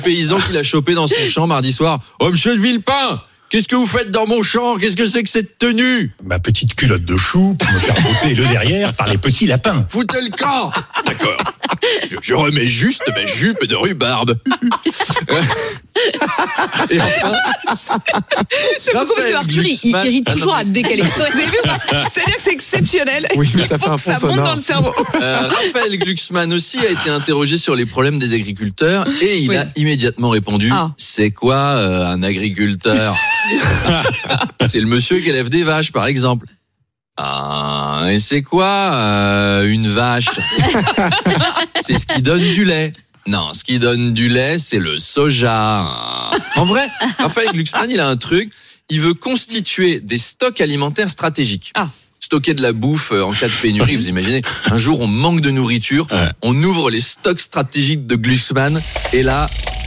paysan qui l'a chopé dans son champ mardi soir. Oh, monsieur de Villepin, qu'est-ce que vous faites dans mon champ? Qu'est-ce que c'est que cette tenue? Ma petite culotte de chou pour me faire botter le derrière par les petits lapins. Foutez le camp. D'accord. Je remets juste ma jupe de rhubarbe. Et enfin, Je trouve que Arthur, il hérite toujours à décaler. Vous avez vu? C'est-à-dire que c'est exceptionnel. Oui, mais il ça faut fait un que fond ça monte sonore. dans le cerveau. Raphaël Glucksmann aussi a été interrogé sur les problèmes des agriculteurs et il a immédiatement répondu c'est quoi un agriculteur? C'est le monsieur qui élève des vaches, par exemple. Ah, et c'est quoi une vache? C'est ce qui donne du lait. Non, ce qui donne du lait, c'est le soja. En vrai, Raphaël Glucksmann, il a un truc. Il veut constituer des stocks alimentaires stratégiques. Stocker de la bouffe en cas de pénurie. Vous imaginez, un jour, on manque de nourriture. On ouvre les stocks stratégiques de Glucksmann. Et là,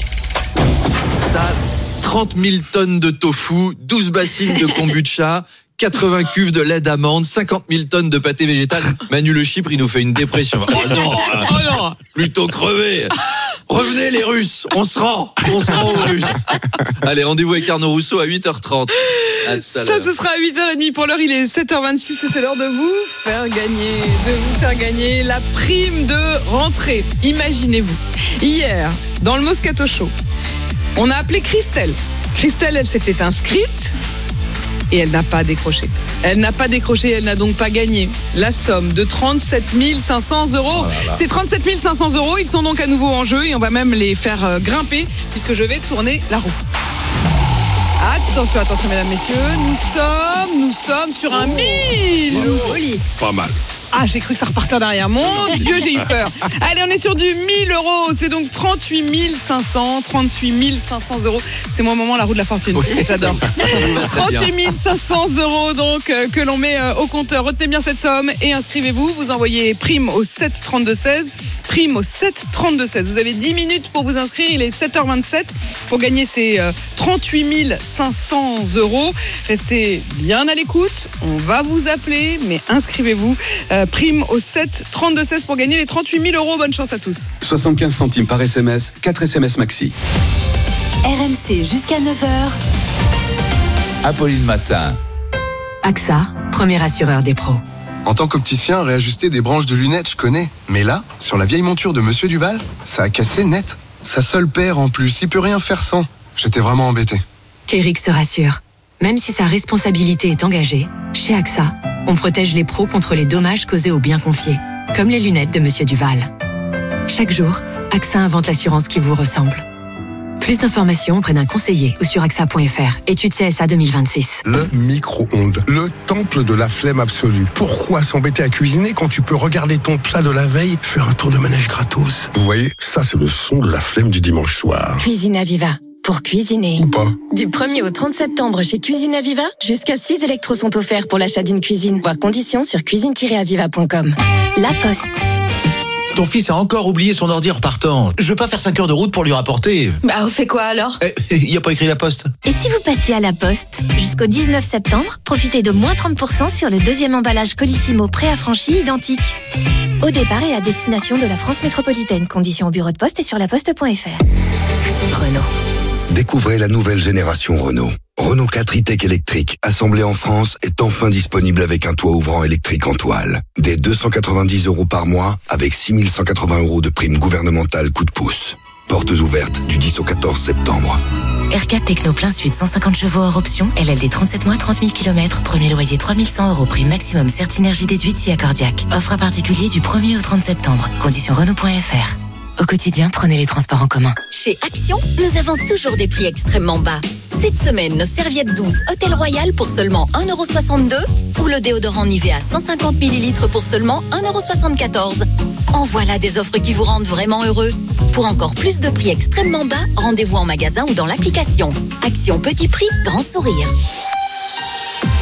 t'as 30 000 tonnes de tofu, 12 bassines de kombucha, 80 cuves de lait d'amande, 50 000 tonnes de pâté végétal. Manu Le Chypre, il nous fait une dépression. Oh non, plutôt crevé. Revenez les Russes, on se rend aux Russes. Allez, rendez-vous avec Arnaud Rousseau à 8h30. À tout à l'heure. Ça, ce sera à 8h30 pour l'heure. Il est 7h26 et c'est l'heure de vous faire gagner la prime de rentrée. Imaginez-vous, hier, dans le Moscato Show, on a appelé Christelle. Christelle, elle s'était inscrite. Et elle n'a pas décroché. Elle n'a donc pas gagné la somme de 37 500 €. Ces 37 500 €, ils sont donc à nouveau en jeu et on va même les faire grimper puisque je vais tourner la roue. Attention, mesdames, messieurs, nous sommes sur un 1000. Joli. Pas mal. Ah, j'ai cru que ça repartait derrière. Mon Dieu, j'ai eu peur. Allez, on est sur du 1000 €. C'est donc 38 500 €. C'est mon moment, la roue de la fortune. J'adore. 38 500 € donc que l'on met au compteur. Retenez bien cette somme et inscrivez-vous. Vous envoyez prime au 7 32 16. Prime au 7 32 16. Vous avez 10 minutes pour vous inscrire. Il est 7h27 pour gagner ces 38 500 €. Restez bien à l'écoute. On va vous appeler, mais inscrivez-vous. Prime au 7 32 16 pour gagner les 38 000 €. Bonne chance à tous. 75 centimes par SMS, 4 SMS maxi. RMC jusqu'à 9h. Apolline Matin. AXA, premier assureur des pros. En tant qu'opticien, réajuster des branches de lunettes, je connais. Mais là, sur la vieille monture de Monsieur Duval, ça a cassé net. Sa seule paire en plus, il peut rien faire sans. J'étais vraiment embêté. Qu'Eric se rassure. Même si sa responsabilité est engagée, chez AXA, on protège les pros contre les dommages causés aux biens confiés, comme les lunettes de Monsieur Duval. Chaque jour, AXA invente l'assurance qui vous ressemble. Plus d'informations auprès d'un conseiller ou sur AXA.fr. Étude CSA 2026. Le micro-ondes, le temple de la flemme absolue. Pourquoi s'embêter à cuisiner quand tu peux regarder ton plat de la veille, faire un tour de manège gratos? Vous voyez, ça c'est le son de la flemme du dimanche soir. Cuisine Aviva. Pour cuisiner. Ou pas. Du 1er au 30 septembre chez Cuisine Aviva, jusqu'à 6 électros sont offerts pour l'achat d'une cuisine. Voir conditions sur cuisine-aviva.com. La Poste. Ton fils a encore oublié son ordi en repartant. Je veux pas faire 5 heures de route pour lui rapporter. Bah, on fait quoi alors? Il y a pas écrit la poste. Et si vous passiez à la Poste? Jusqu'au 19 septembre, profitez de moins 30% sur le deuxième emballage Colissimo préaffranchi identique. Au départ et à destination de la France métropolitaine. Conditions au bureau de poste et sur laposte.fr. Renault. Découvrez la nouvelle génération Renault. Renault 4 e-Tech électrique, assemblé en France, est enfin disponible avec un toit ouvrant électrique en toile. Dès 290 € par mois, avec 6 180 € de prime gouvernementale coup de pouce. Portes ouvertes du 10 au 14 septembre. R4 Techno plein suite 150 chevaux hors option, LLD 37 mois, 30 000 km, premier loyer 3 100 €, prime maximum Certinergie déduite si accordiaque. Offre à particulier du 1er au 30 septembre. Conditions Renault.fr. Au quotidien, prenez les transports en commun. Chez Action, nous avons toujours des prix extrêmement bas. Cette semaine, nos serviettes douces Hôtel Royal pour seulement 1,62 € ou le déodorant Nivea 150 ml pour seulement 1,74 €. En voilà des offres qui vous rendent vraiment heureux. Pour encore plus de prix extrêmement bas, rendez-vous en magasin ou dans l'application. Action petit prix, grand sourire.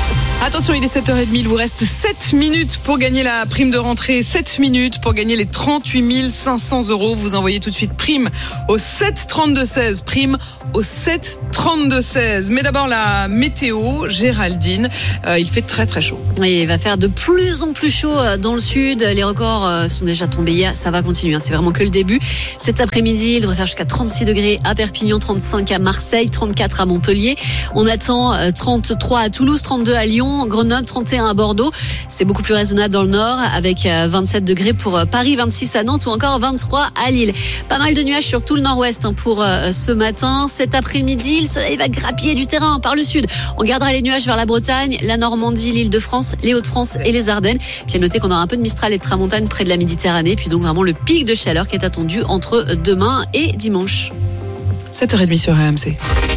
Attention, il est 7h30, il vous reste 7 minutes pour gagner la prime de rentrée, 7 minutes pour gagner les 38 500 €. Vous envoyez tout de suite prime au 7 32 16, prime au 7 32 16. Mais d'abord la météo, Géraldine, il fait très très chaud. Et il va faire de plus en plus chaud dans le sud. Les records sont déjà tombés hier, ça va continuer, c'est vraiment que le début. Cet après-midi, il devrait faire jusqu'à 36 degrés à Perpignan, 35 à Marseille, 34 à Montpellier. On attend 33 à Toulouse, 32 à Lyon, Grenoble, 31 à Bordeaux. C'est beaucoup plus raisonnable dans le nord avec 27 degrés pour Paris, 26 à Nantes ou encore 23 à Lille. Pas mal de nuages sur tout le nord-ouest pour ce matin. Cet après-midi, le soleil va grappiller du terrain par le sud. On gardera les nuages vers la Bretagne, la Normandie, l'Île-de-France, les Hauts-de-France et les Ardennes. Puis à noter qu'on aura un peu de Mistral et de Tramontane près de la Méditerranée. Puis donc vraiment le pic de chaleur qui est attendu entre demain et dimanche. 7h30 sur RMC.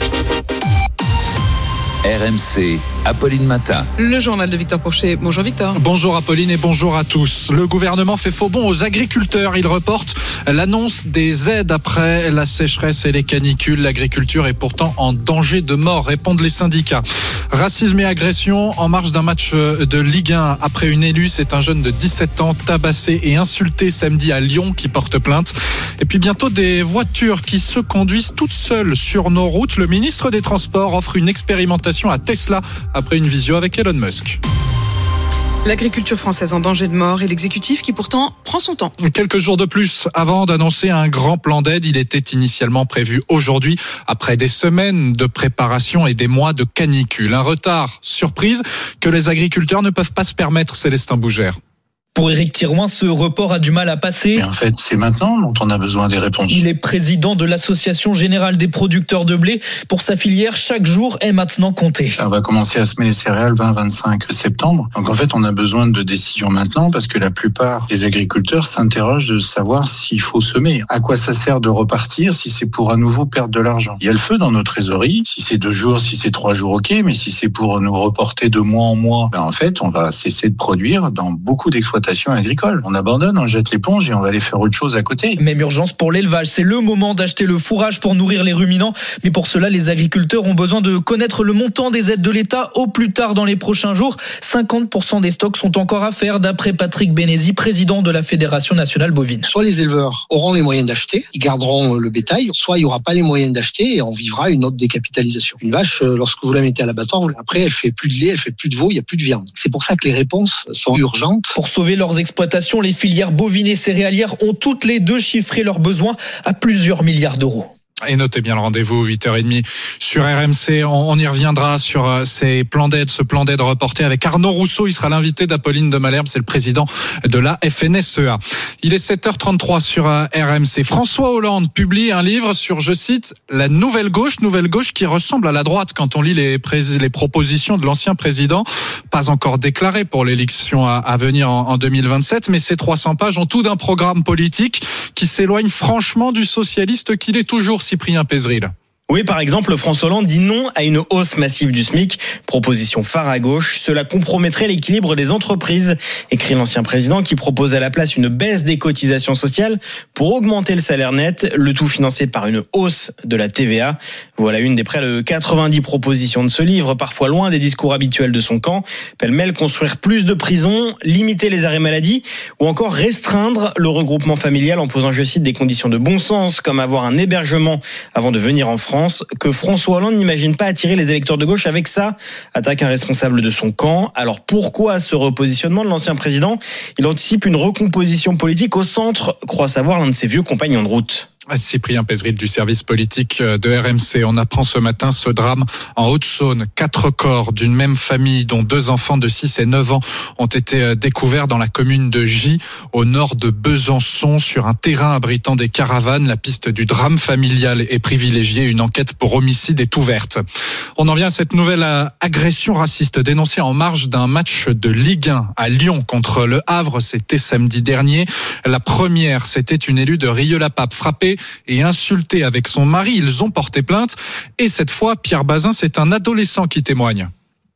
RMC, Apolline Matin. Le journal de Victor Porcher. Bonjour Victor. Bonjour Apolline et bonjour à tous. Le gouvernement fait faux bond aux agriculteurs. Il reporte l'annonce des aides après la sécheresse et les canicules. L'agriculture est pourtant en danger de mort, répondent les syndicats. Racisme et agression en marge d'un match de Ligue 1. Après une élue, c'est un jeune de 17 ans tabassé et insulté samedi à Lyon qui porte plainte. Et puis bientôt des voitures qui se conduisent toutes seules sur nos routes. Le ministre des Transports offre une expérimentation à Tesla après une visio avec Elon Musk. L'agriculture française en danger de mort et l'exécutif qui pourtant prend son temps. Quelques jours de plus avant d'annoncer un grand plan d'aide, il était initialement prévu aujourd'hui, après des semaines de préparation et des mois de canicule. Un retard surprise que les agriculteurs ne peuvent pas se permettre, Célestin Bougère. Pour Éric Thirouin, ce report a du mal à passer. Mais en fait, c'est maintenant dont on a besoin des réponses. Il est président de l'Association Générale des Producteurs de Blé. Pour sa filière, chaque jour est maintenant compté. On va commencer à semer les céréales 20-25 septembre. Donc en fait, on a besoin de décisions maintenant parce que la plupart des agriculteurs s'interrogent de savoir s'il faut semer. À quoi ça sert de repartir si c'est pour à nouveau perdre de l'argent? Il y a le feu dans nos trésoreries. Si c'est 2 jours, si c'est 3 jours, ok. Mais si c'est pour nous reporter de mois en mois, en fait, on va cesser de produire dans beaucoup d'exploitations agricole. On abandonne, on jette l'éponge et on va aller faire autre chose à côté. Même urgence pour l'élevage. C'est le moment d'acheter le fourrage pour nourrir les ruminants. Mais pour cela, les agriculteurs ont besoin de connaître le montant des aides de l'État au plus tard dans les prochains jours. 50% des stocks sont encore à faire, d'après Patrick Bénézy, président de la Fédération nationale bovine. Soit les éleveurs auront les moyens d'acheter, ils garderont le bétail, soit il n'y aura pas les moyens d'acheter et on vivra une autre décapitalisation. Une vache, lorsque vous la mettez à l'abattoir, après elle fait plus de lait, elle fait plus de veau, il n'y a plus de viande. C'est pour ça que les réponses sont urgentes. Pour sauver leurs exploitations, les filières bovines et céréalières ont toutes les deux chiffré leurs besoins à plusieurs milliards d'euros. Et notez bien le rendez-vous, 8h30 sur RMC. On y reviendra sur ces plans d'aide, ce plan d'aide reporté avec Arnaud Rousseau. Il sera l'invité d'Apolline de Malherbe, c'est le président de la FNSEA. Il est 7h33 sur RMC. François Hollande publie un livre sur, je cite, la nouvelle gauche qui ressemble à la droite quand on lit les propositions de l'ancien président. Pas encore déclaré pour l'élection à venir en 2027, mais ces 300 pages ont tout d'un programme politique qui s'éloigne franchement du socialiste qu'il est toujours, Cyprien Pézeril. Oui, par exemple, François Hollande dit non à une hausse massive du SMIC. Proposition phare à gauche. Cela compromettrait l'équilibre des entreprises, écrit l'ancien président qui propose à la place une baisse des cotisations sociales pour augmenter le salaire net, le tout financé par une hausse de la TVA. Voilà une des près de 90 propositions de ce livre, parfois loin des discours habituels de son camp. Pêle-mêle, construire plus de prisons, limiter les arrêts maladie ou encore restreindre le regroupement familial en posant, je cite, des conditions de bon sens comme avoir un hébergement avant de venir en France. Que François Hollande n'imagine pas attirer les électeurs de gauche avec ça, attaque un responsable de son camp. Alors pourquoi ce repositionnement de l'ancien président? Il anticipe une recomposition politique au centre, croit savoir l'un de ses vieux compagnons de route. Cyprien Pézeril du service politique de RMC. On apprend ce matin ce drame en Haute-Saône. 4 corps d'une même famille, dont 2 enfants de 6 et 9 ans, ont été découverts dans la commune de Gy, au nord de Besançon, sur un terrain abritant des caravanes. La piste du drame familial est privilégiée. Une enquête pour homicide est ouverte. On en vient à cette nouvelle agression raciste dénoncée en marge d'un match de Ligue 1 à Lyon contre le Havre. C'était samedi dernier. La première, c'était une élue de Rieux-la-Pape frappée et insultée avec son mari. Ils ont porté plainte et cette fois, Pierre Bazin, c'est un adolescent qui témoigne.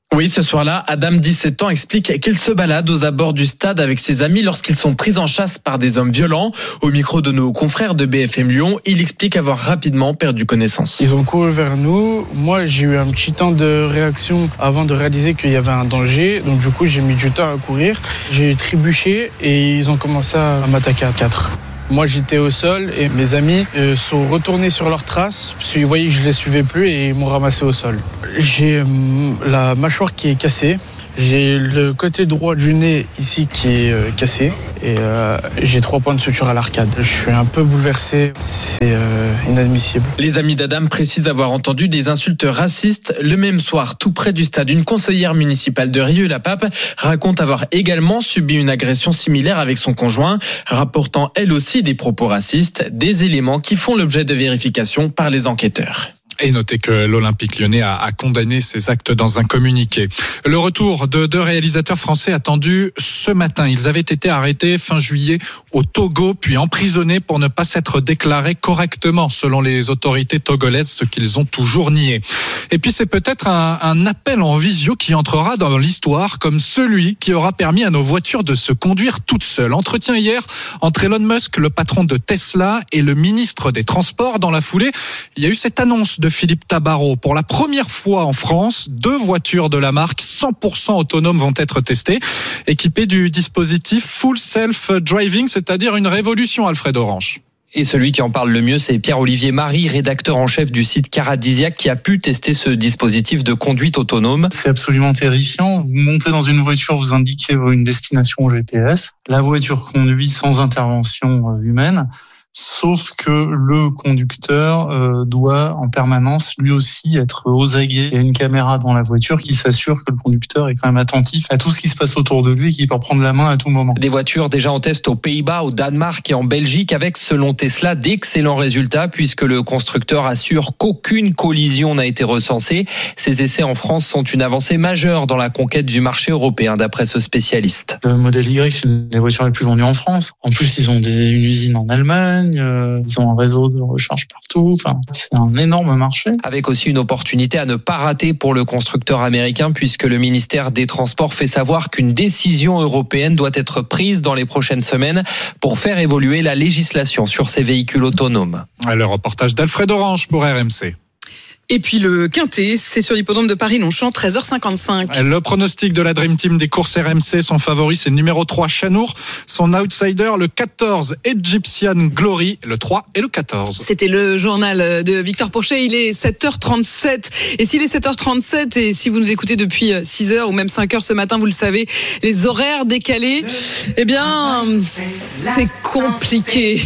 Oui, ce soir-là, Adam, 17 ans, explique qu'il se balade aux abords du stade avec ses amis lorsqu'ils sont pris en chasse par des hommes violents. Au micro de nos confrères de BFM Lyon, il explique avoir rapidement perdu connaissance. Ils ont couru vers nous. Moi, j'ai eu un petit temps de réaction avant de réaliser qu'il y avait un danger. Donc du coup, j'ai mis du temps à courir. J'ai trébuché et ils ont commencé à m'attaquer à 4. Moi, j'étais au sol et mes amis sont retournés sur leurs traces parce qu'ils voyaient que je les suivais plus et ils m'ont ramassé au sol. J'ai la mâchoire qui est cassée. J'ai le côté droit du nez ici qui est cassé et j'ai 3 points de suture à l'arcade. Je suis un peu bouleversé, c'est inadmissible. Les amis d'Adam précisent avoir entendu des insultes racistes. Le même soir, tout près du stade, une conseillère municipale de Rieux-la-Pape raconte avoir également subi une agression similaire avec son conjoint, rapportant elle aussi des propos racistes, des éléments qui font l'objet de vérification par les enquêteurs. Et notez que l'Olympique lyonnais a condamné ces actes dans un communiqué. Le retour de 2 réalisateurs français attendu ce matin. Ils avaient été arrêtés fin juillet au Togo, puis emprisonnés pour ne pas s'être déclarés correctement selon les autorités togolaises, ce qu'ils ont toujours nié. Et puis c'est peut-être un appel en visio qui entrera dans l'histoire comme celui qui aura permis à nos voitures de se conduire toutes seules. Entretien hier entre Elon Musk, le patron de Tesla, et le ministre des Transports. Dans la foulée, il y a eu cette annonce de Philippe Tabarot. Pour la première fois en France, 2 voitures de la marque 100% autonomes vont être testées, équipées du dispositif Full Self Driving, c'est-à-dire une révolution, Alfred Orange. Et celui qui en parle le mieux, c'est Pierre-Olivier Marie, rédacteur en chef du site Caradisiac, qui a pu tester ce dispositif de conduite autonome. C'est absolument terrifiant. Vous montez dans une voiture, vous indiquez une destination au GPS. La voiture conduit sans intervention humaine. Sauf que le conducteur doit en permanence lui aussi être aux aguets. Il y a une caméra dans la voiture qui s'assure que le conducteur est quand même attentif à tout ce qui se passe autour de lui et qu'il peut prendre la main à tout moment. Des voitures déjà en test aux Pays-Bas, au Danemark et en Belgique avec, selon Tesla, d'excellents résultats puisque le constructeur assure qu'aucune collision n'a été recensée. Ces essais en France sont une avancée majeure dans la conquête du marché européen d'après ce spécialiste. Le modèle Y, c'est une des voitures les plus vendues en France. En plus, ils ont une usine en Allemagne. Ils ont un réseau de recharge partout. Enfin, c'est un énorme marché. Avec aussi une opportunité à ne pas rater pour le constructeur américain, puisque le ministère des Transports fait savoir qu'une décision européenne doit être prise dans les prochaines semaines pour faire évoluer la législation sur ces véhicules autonomes. Le reportage d'Alfred Orange pour RMC. Et puis le Quintet, c'est sur l'hippodrome de Paris-Longchamp, 13h55. Le pronostic de la Dream Team des courses RMC, son favori c'est le numéro 3 Chanour, son outsider le 14 Egyptian Glory, le 3 et le 14. C'était le journal de Victor Pourchet, il est 7h37. Et s'il est 7h37 et si vous nous écoutez depuis 6h ou même 5h ce matin, vous le savez, les horaires décalés, eh bien c'est compliqué.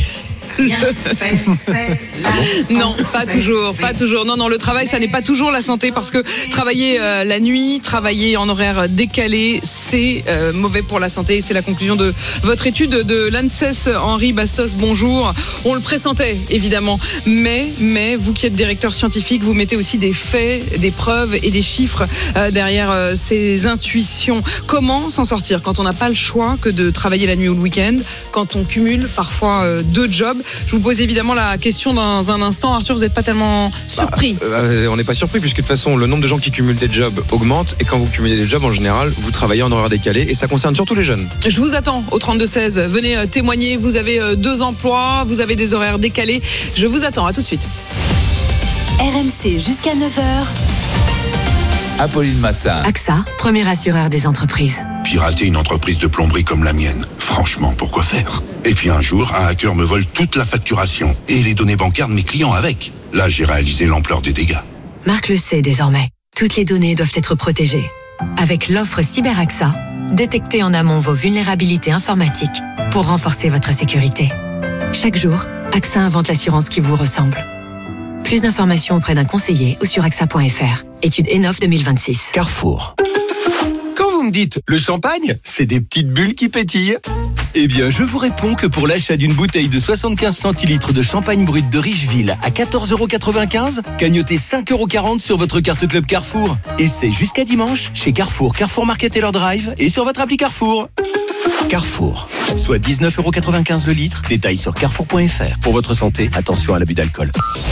Non, pas toujours. Non, le travail, ça n'est pas toujours la santé parce que travailler la nuit, travailler en horaire décalé, c'est mauvais pour la santé. C'est la conclusion de votre étude de l'ANSES. Henri Bastos, bonjour. On le pressentait, évidemment. Mais vous qui êtes directeur scientifique, vous mettez aussi des faits, des preuves et des chiffres derrière ces intuitions. Comment s'en sortir quand on n'a pas le choix que de travailler la nuit ou le week-end, quand on cumule parfois 2 jobs? Je vous pose évidemment la question dans un instant. Arthur, vous n'êtes pas tellement surpris? On n'est pas surpris puisque de toute façon, le nombre de gens qui cumulent des jobs augmente. Et quand vous cumulez des jobs, en général, vous travaillez en horaire décalé. Et ça concerne surtout les jeunes. Je vous attends au 32-16. Venez témoigner. Vous avez 2 emplois. Vous avez des horaires décalés. Je vous attends. À tout de suite. RMC jusqu'à 9h. Apolline Matin. AXA, premier assureur des entreprises. Pirater une entreprise de plomberie comme la mienne, franchement, pourquoi faire? Et puis un jour, un hacker me vole toute la facturation et les données bancaires de mes clients avec. Là, j'ai réalisé l'ampleur des dégâts. Marc le sait désormais. Toutes les données doivent être protégées. Avec l'offre CyberAXA, détectez en amont vos vulnérabilités informatiques pour renforcer votre sécurité. Chaque jour, AXA invente l'assurance qui vous ressemble. Plus d'informations auprès d'un conseiller ou sur AXA.fr. Étude ENOF 2026. Carrefour. Quand vous me dites le champagne, c'est des petites bulles qui pétillent. Eh bien, je vous réponds que pour l'achat d'une bouteille de 75 centilitres de champagne brut de Richeville à 14,95 €, cagnotez 5,40 € sur votre carte Club Carrefour. Et c'est jusqu'à dimanche chez Carrefour, Carrefour Market et leur Drive et sur votre appli Carrefour. Carrefour, soit 19,95 € le litre. Détails sur carrefour.fr. Pour votre santé, attention à l'abus d'alcool.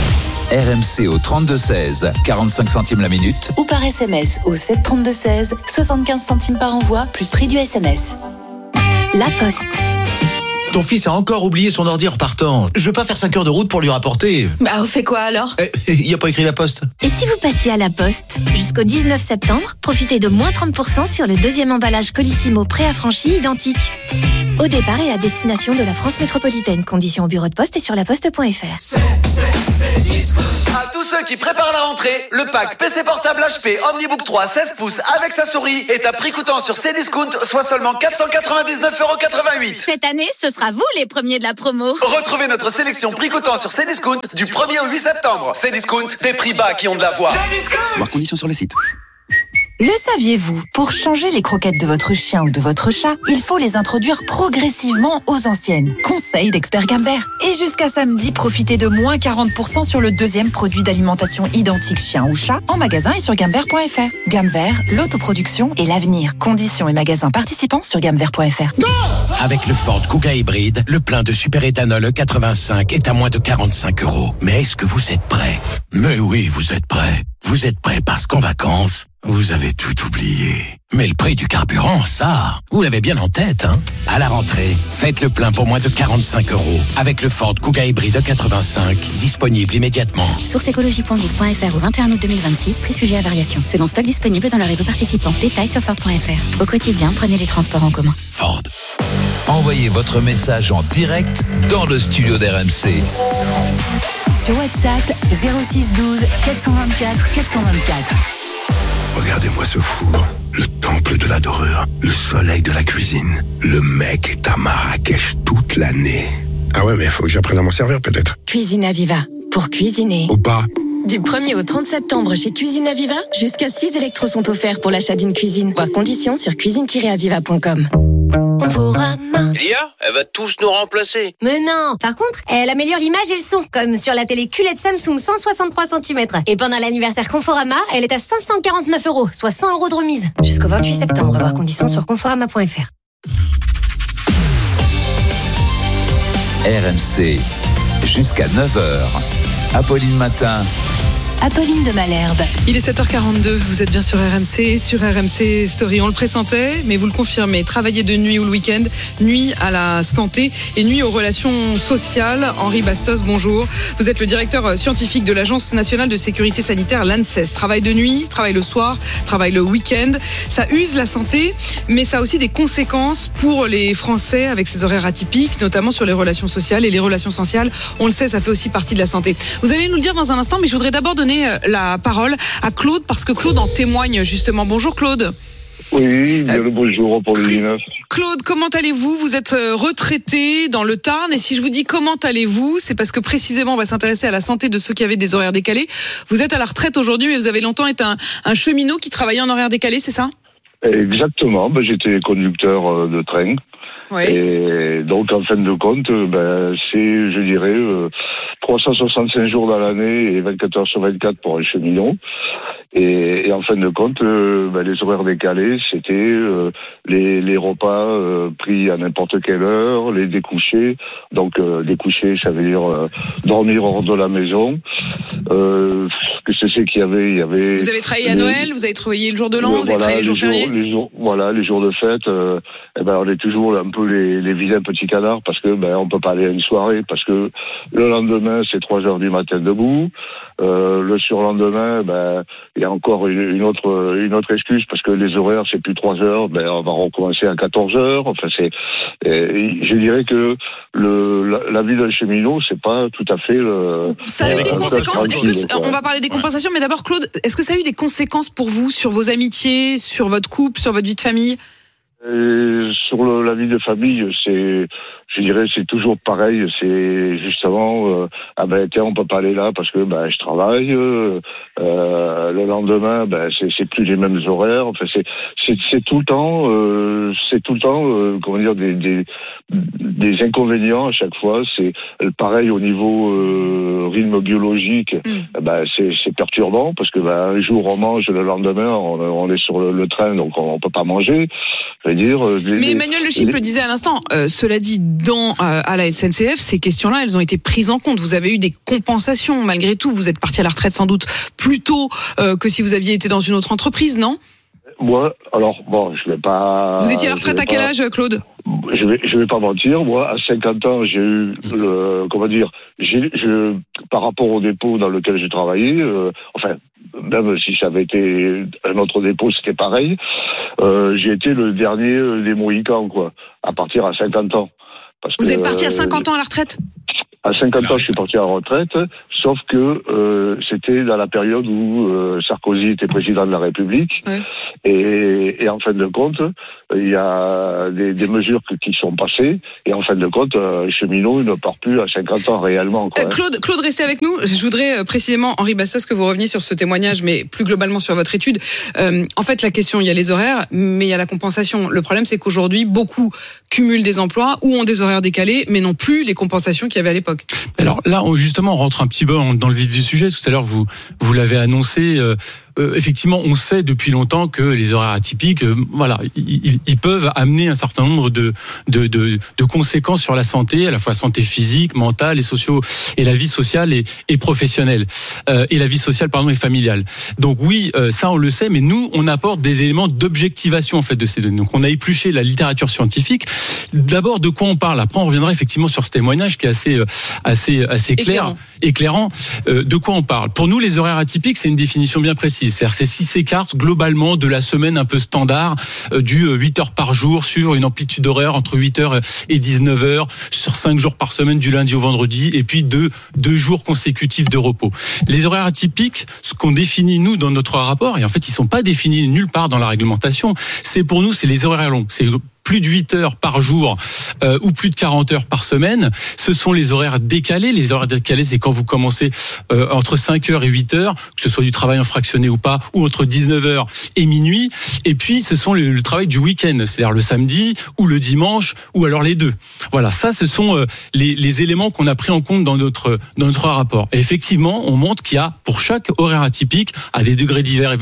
RMC au 32-16, 45 centimes la minute. Ou par SMS au 732-16, 75 centimes par envoi, plus prix du SMS. La Poste. Ton fils a encore oublié son ordi en partant. Je veux pas faire 5 heures de route pour lui rapporter. Bah, on fait quoi alors ? Il y a pas écrit La Poste. Et si vous passiez à La Poste ? Jusqu'au 19 septembre, profitez de moins 30% sur le deuxième emballage Colissimo préaffranchi identique. Au départ et à destination de la France métropolitaine. Conditions au bureau de poste et sur laposte.fr. À tous ceux qui préparent la rentrée, le pack PC portable HP Omnibook 3 16 pouces avec sa souris est à prix coûtant sur Cdiscount, soit seulement 499,88 €. Cette année, ce sera vous les premiers de la promo. Retrouvez notre sélection prix coûtant sur Cdiscount du 1er au 8 septembre. Cdiscount, des prix bas qui ont de la voix. Voir conditions sur le site. Le saviez-vous ? Pour changer les croquettes de votre chien ou de votre chat, il faut les introduire progressivement aux anciennes. Conseil d'expert Gamme Vert. Et jusqu'à samedi, profitez de moins 40% sur le deuxième produit d'alimentation identique chien ou chat en magasin et sur gammevert.fr. Gamme Vert, l'autoproduction et l'avenir. Conditions et magasins participants sur gammevert.fr. Avec le Ford Kuga hybride, le plein de superéthanol E85 est à moins de 45 €. Mais est-ce que vous êtes prêts ? Mais oui, vous êtes prêts. Vous êtes prêts parce qu'en vacances, vous avez tout oublié. Mais le prix du carburant, ça, vous l'avez bien en tête, hein ? À la rentrée, faites le plein pour moins de 45 € avec le Ford Kuga hybride E85, disponible immédiatement. Source écologie.gouv.fr au 21 août 2026, prix sujet à variation. Selon stock disponible dans le réseau participant. Détails sur Ford.fr. Au quotidien, prenez les transports en commun. Ford. Envoyez votre message en direct dans le studio d'RMC. Sur WhatsApp, 06 12 424 424. Regardez-moi ce four, le temple de la dorure, le soleil de la cuisine. Le mec est à Marrakech toute l'année. Ah ouais, mais il faut que j'apprenne à m'en servir peut-être. Cuisine Aviva, pour cuisiner. Ou pas. Du 1er au 30 septembre chez Cuisine Aviva, jusqu'à 6 électros sont offerts pour l'achat d'une cuisine. Voir conditions sur cuisine-aviva.com. L'IA, elle va tous nous remplacer. Mais non. Par contre, elle améliore l'image et le son, comme sur la télé QLED Samsung 163 cm. Et pendant l'anniversaire Conforama, elle est à 549 €, soit 100 € de remise. Jusqu'au 28 septembre, voir conditions sur conforama.fr. RMC, jusqu'à 9h. Apolline Matin. Apolline de Malherbe. Il est 7h42, vous êtes bien sur RMC, sur RMC Story. On le pressentait, mais vous le confirmez. Travailler de nuit ou le week-end, nuit à la santé et nuit aux relations sociales. Henri Bastos, bonjour. Vous êtes le directeur scientifique de l'Agence nationale de sécurité sanitaire, l'ANSES. Travail de nuit, travail le soir, travail le week-end. Ça use la santé, mais ça a aussi des conséquences pour les Français avec ces horaires atypiques, notamment sur les relations sociales. Et les relations sociales, on le sait, ça fait aussi partie de la santé. Vous allez nous le dire dans un instant, mais je voudrais d'abord donner la parole à Claude, parce que Claude en témoigne justement. Bonjour Claude. Oui, bien le bonjour pour les 19. Claude, comment allez-vous ? Vous êtes retraité dans le Tarn, et si je vous dis comment allez-vous, c'est parce que précisément on va s'intéresser à la santé de ceux qui avaient des horaires décalés. Vous êtes à la retraite aujourd'hui, mais vous avez longtemps été un cheminot qui travaillait en horaire décalé, c'est ça ? Exactement, j'étais conducteur de train. Oui. Et donc en fin de compte, c'est, je dirais, 365 jours dans l'année et 24 heures sur 24 pour un cheminot. Et en fin de compte, les horaires décalés, c'était les repas pris à n'importe quelle heure, les découchés. Donc découcher, ça veut dire dormir hors de la maison. Que c'est qu'il y avait. Vous avez travaillé à Noël, vous avez travaillé le jour de l'an, vous avez travaillé les jours fériés. Les jours de fête. On est toujours un peu les vilains petits canards parce que on peut pas aller à une soirée parce que le lendemain c'est 3h du matin debout. Le surlendemain, il y a encore une autre excuse parce que les horaires c'est plus 3h, on va recommencer à 14h. Enfin je dirais que la vie d'un cheminot c'est pas tout à fait. Ça a eu des conséquences. On va parler des compensations, mais d'abord Claude, est-ce que ça a eu des conséquences pour vous sur vos amitiés, sur votre couple, sur votre vie de famille ? Sur la vie de famille, je dirais, c'est toujours pareil. C'est justement, on peut pas aller là parce que je travaille. Le lendemain, c'est plus les mêmes horaires. Enfin, c'est tout le temps, comment dire, des inconvénients à chaque fois. C'est pareil au niveau rythme biologique. C'est perturbant parce que un jour on mange, le lendemain on est sur le train, donc on peut pas manger. Mais Emmanuel Le Chip le disait à l'instant, cela dit, à la SNCF, ces questions-là, elles ont été prises en compte. Vous avez eu des compensations malgré tout. Vous êtes parti à la retraite sans doute plus tôt que si vous aviez été dans une autre entreprise, non ? Moi, alors, bon, je vais pas... Vous étiez à la retraite à quel âge, Claude ? Je vais pas mentir, moi, à 50 ans, j'ai eu par rapport au dépôt dans lequel j'ai travaillé, même si ça avait été un autre dépôt, c'était pareil, j'ai été le dernier des Mohicans, quoi, à partir à 50 ans. Vous êtes parti à 50 ans à la retraite ? À 50 ans, je suis parti à la retraite, sauf que c'était dans la période où Sarkozy était président de la République. Ouais. Et en fin de compte, il y a des mesures qui sont passées. Et en fin de compte, cheminot ne part plus à 50 ans réellement. Quoi, Claude, restez avec nous. Je voudrais précisément, Henri Bastos, que vous reveniez sur ce témoignage, mais plus globalement sur votre étude. En fait, la question, il y a les horaires, mais il y a la compensation. Le problème, c'est qu'aujourd'hui, beaucoup cumulent des emplois ou ont des horaires décalés, mais non plus les compensations qu'il y avait à l'époque. Alors là, justement, on rentre un petit peu dans le vif du sujet. Tout à l'heure, vous l'avez annoncé. Effectivement, on sait depuis longtemps que les horaires atypiques, ils peuvent amener un certain nombre de conséquences sur la santé, à la fois santé physique, mentale et et la vie sociale et professionnelle, et la vie sociale et familiale. Donc oui, ça on le sait, mais nous on apporte des éléments d'objectivation en fait de ces données. Donc on a épluché la littérature scientifique. D'abord, de quoi on parle ? Après, on reviendra effectivement sur ce témoignage qui est assez clair, éclairant. De quoi on parle ? Pour nous, les horaires atypiques, c'est une définition bien précise. C'est-à-dire, c'est si s'écarte globalement de la semaine un peu standard du 8 heures par jour sur une amplitude horaire entre 8 heures et 19 heures sur 5 jours par semaine du lundi au vendredi et puis deux jours consécutifs de repos. Les horaires atypiques, ce qu'on définit nous dans notre rapport, et en fait ils sont pas définis nulle part dans la réglementation, c'est pour nous c'est les horaires longs. C'est plus de 8 heures par jour ou plus de 40 heures par semaine. Ce sont les horaires décalés. Les horaires décalés, c'est quand vous commencez entre 5 heures et 8 heures, que ce soit du travail en fractionné ou pas, ou entre 19 heures et minuit. Et puis, ce sont le travail du week-end, c'est-à-dire le samedi ou le dimanche, ou alors les deux. Voilà, ça, ce sont les éléments qu'on a pris en compte dans notre rapport. Et effectivement, on montre qu'il y a, pour chaque horaire atypique, à des degrés divers,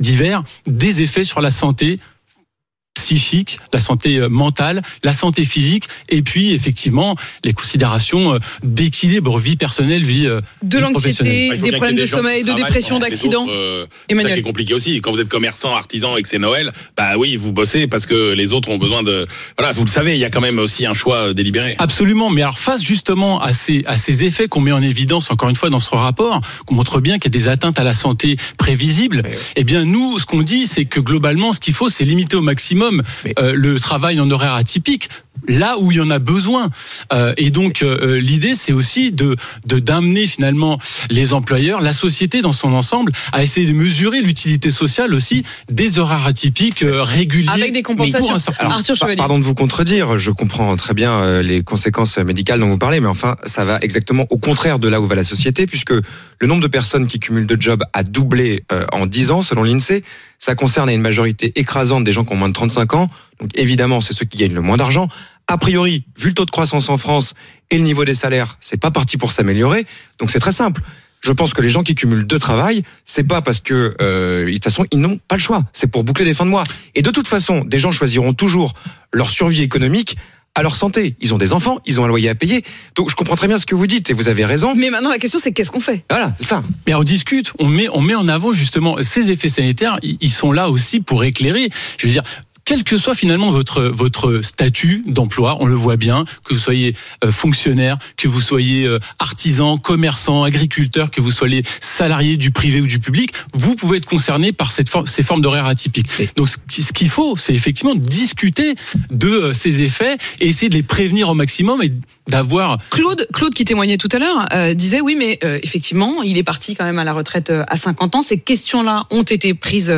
des effets sur la santé psychique, la santé mentale, la santé physique, et puis effectivement les considérations d'équilibre vie personnelle, vie l'anxiété, des problèmes de sommeil, de dépression, d'accident. C'est ça qui est compliqué aussi. Quand vous êtes commerçant, artisan et que c'est Noël, bah oui, vous bossez parce que les autres ont besoin de. Voilà, vous le savez, il y a quand même aussi un choix délibéré. Absolument, mais alors face justement à ces effets qu'on met en évidence encore une fois dans ce rapport, qu'on montre bien qu'il y a des atteintes à la santé prévisibles. Eh bien nous, ce qu'on dit, c'est que globalement, ce qu'il faut, c'est limiter au maximum le travail en horaire atypique là où il y en a besoin. Et donc l'idée, c'est aussi d'amener finalement les employeurs, la société dans son ensemble, à essayer de mesurer l'utilité sociale aussi des horaires atypiques réguliers. Avec des compensations. Arthur Chevalier. Pardon de vous contredire, je comprends très bien les conséquences médicales dont vous parlez, mais enfin, ça va exactement au contraire de là où va la société, puisque le nombre de personnes qui cumulent de jobs a doublé en 10 ans, selon l'INSEE. Ça concerne une majorité écrasante des gens qui ont moins de 35 ans. Donc évidemment, c'est ceux qui gagnent le moins d'argent. A priori, vu le taux de croissance en France et le niveau des salaires, c'est pas parti pour s'améliorer. Donc c'est très simple. Je pense que les gens qui cumulent deux travail, c'est pas parce que de toute façon ils n'ont pas le choix. C'est pour boucler les fins de mois. Et de toute façon, des gens choisiront toujours leur survie économique à leur santé. Ils ont des enfants, ils ont un loyer à payer. Donc je comprends très bien ce que vous dites et vous avez raison. Mais maintenant la question c'est qu'est-ce qu'on fait ? Voilà, c'est ça. Mais on discute, on met en avant justement ces effets sanitaires, ils sont là aussi pour éclairer. Je veux dire, quel que soit finalement votre statut d'emploi, on le voit bien, que vous soyez fonctionnaire, que vous soyez artisan, commerçant, agriculteur, que vous soyez salarié du privé ou du public, vous pouvez être concerné par ces formes d'horaires atypiques. Donc ce qu'il faut, c'est effectivement discuter de ces effets et essayer de les prévenir au maximum et d'avoir... Claude qui témoignait tout à l'heure disait oui mais effectivement il est parti quand même à la retraite à 50 ans. Ces questions-là ont été prises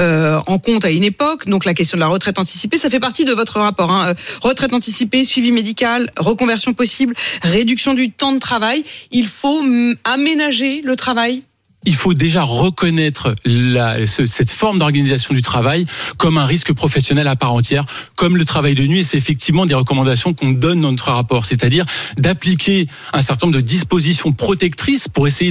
en compte à une époque, donc la question de la retraite anticipée, ça fait partie de votre rapport. Retraite anticipée, suivi médical, reconversion possible, réduction du temps de travail. Il faut aménager le travail. il faut déjà reconnaître cette forme d'organisation du travail comme un risque professionnel à part entière, comme le travail de nuit. Et c'est effectivement des recommandations qu'on donne dans notre rapport, c'est-à-dire d'appliquer un certain nombre de dispositions protectrices pour essayer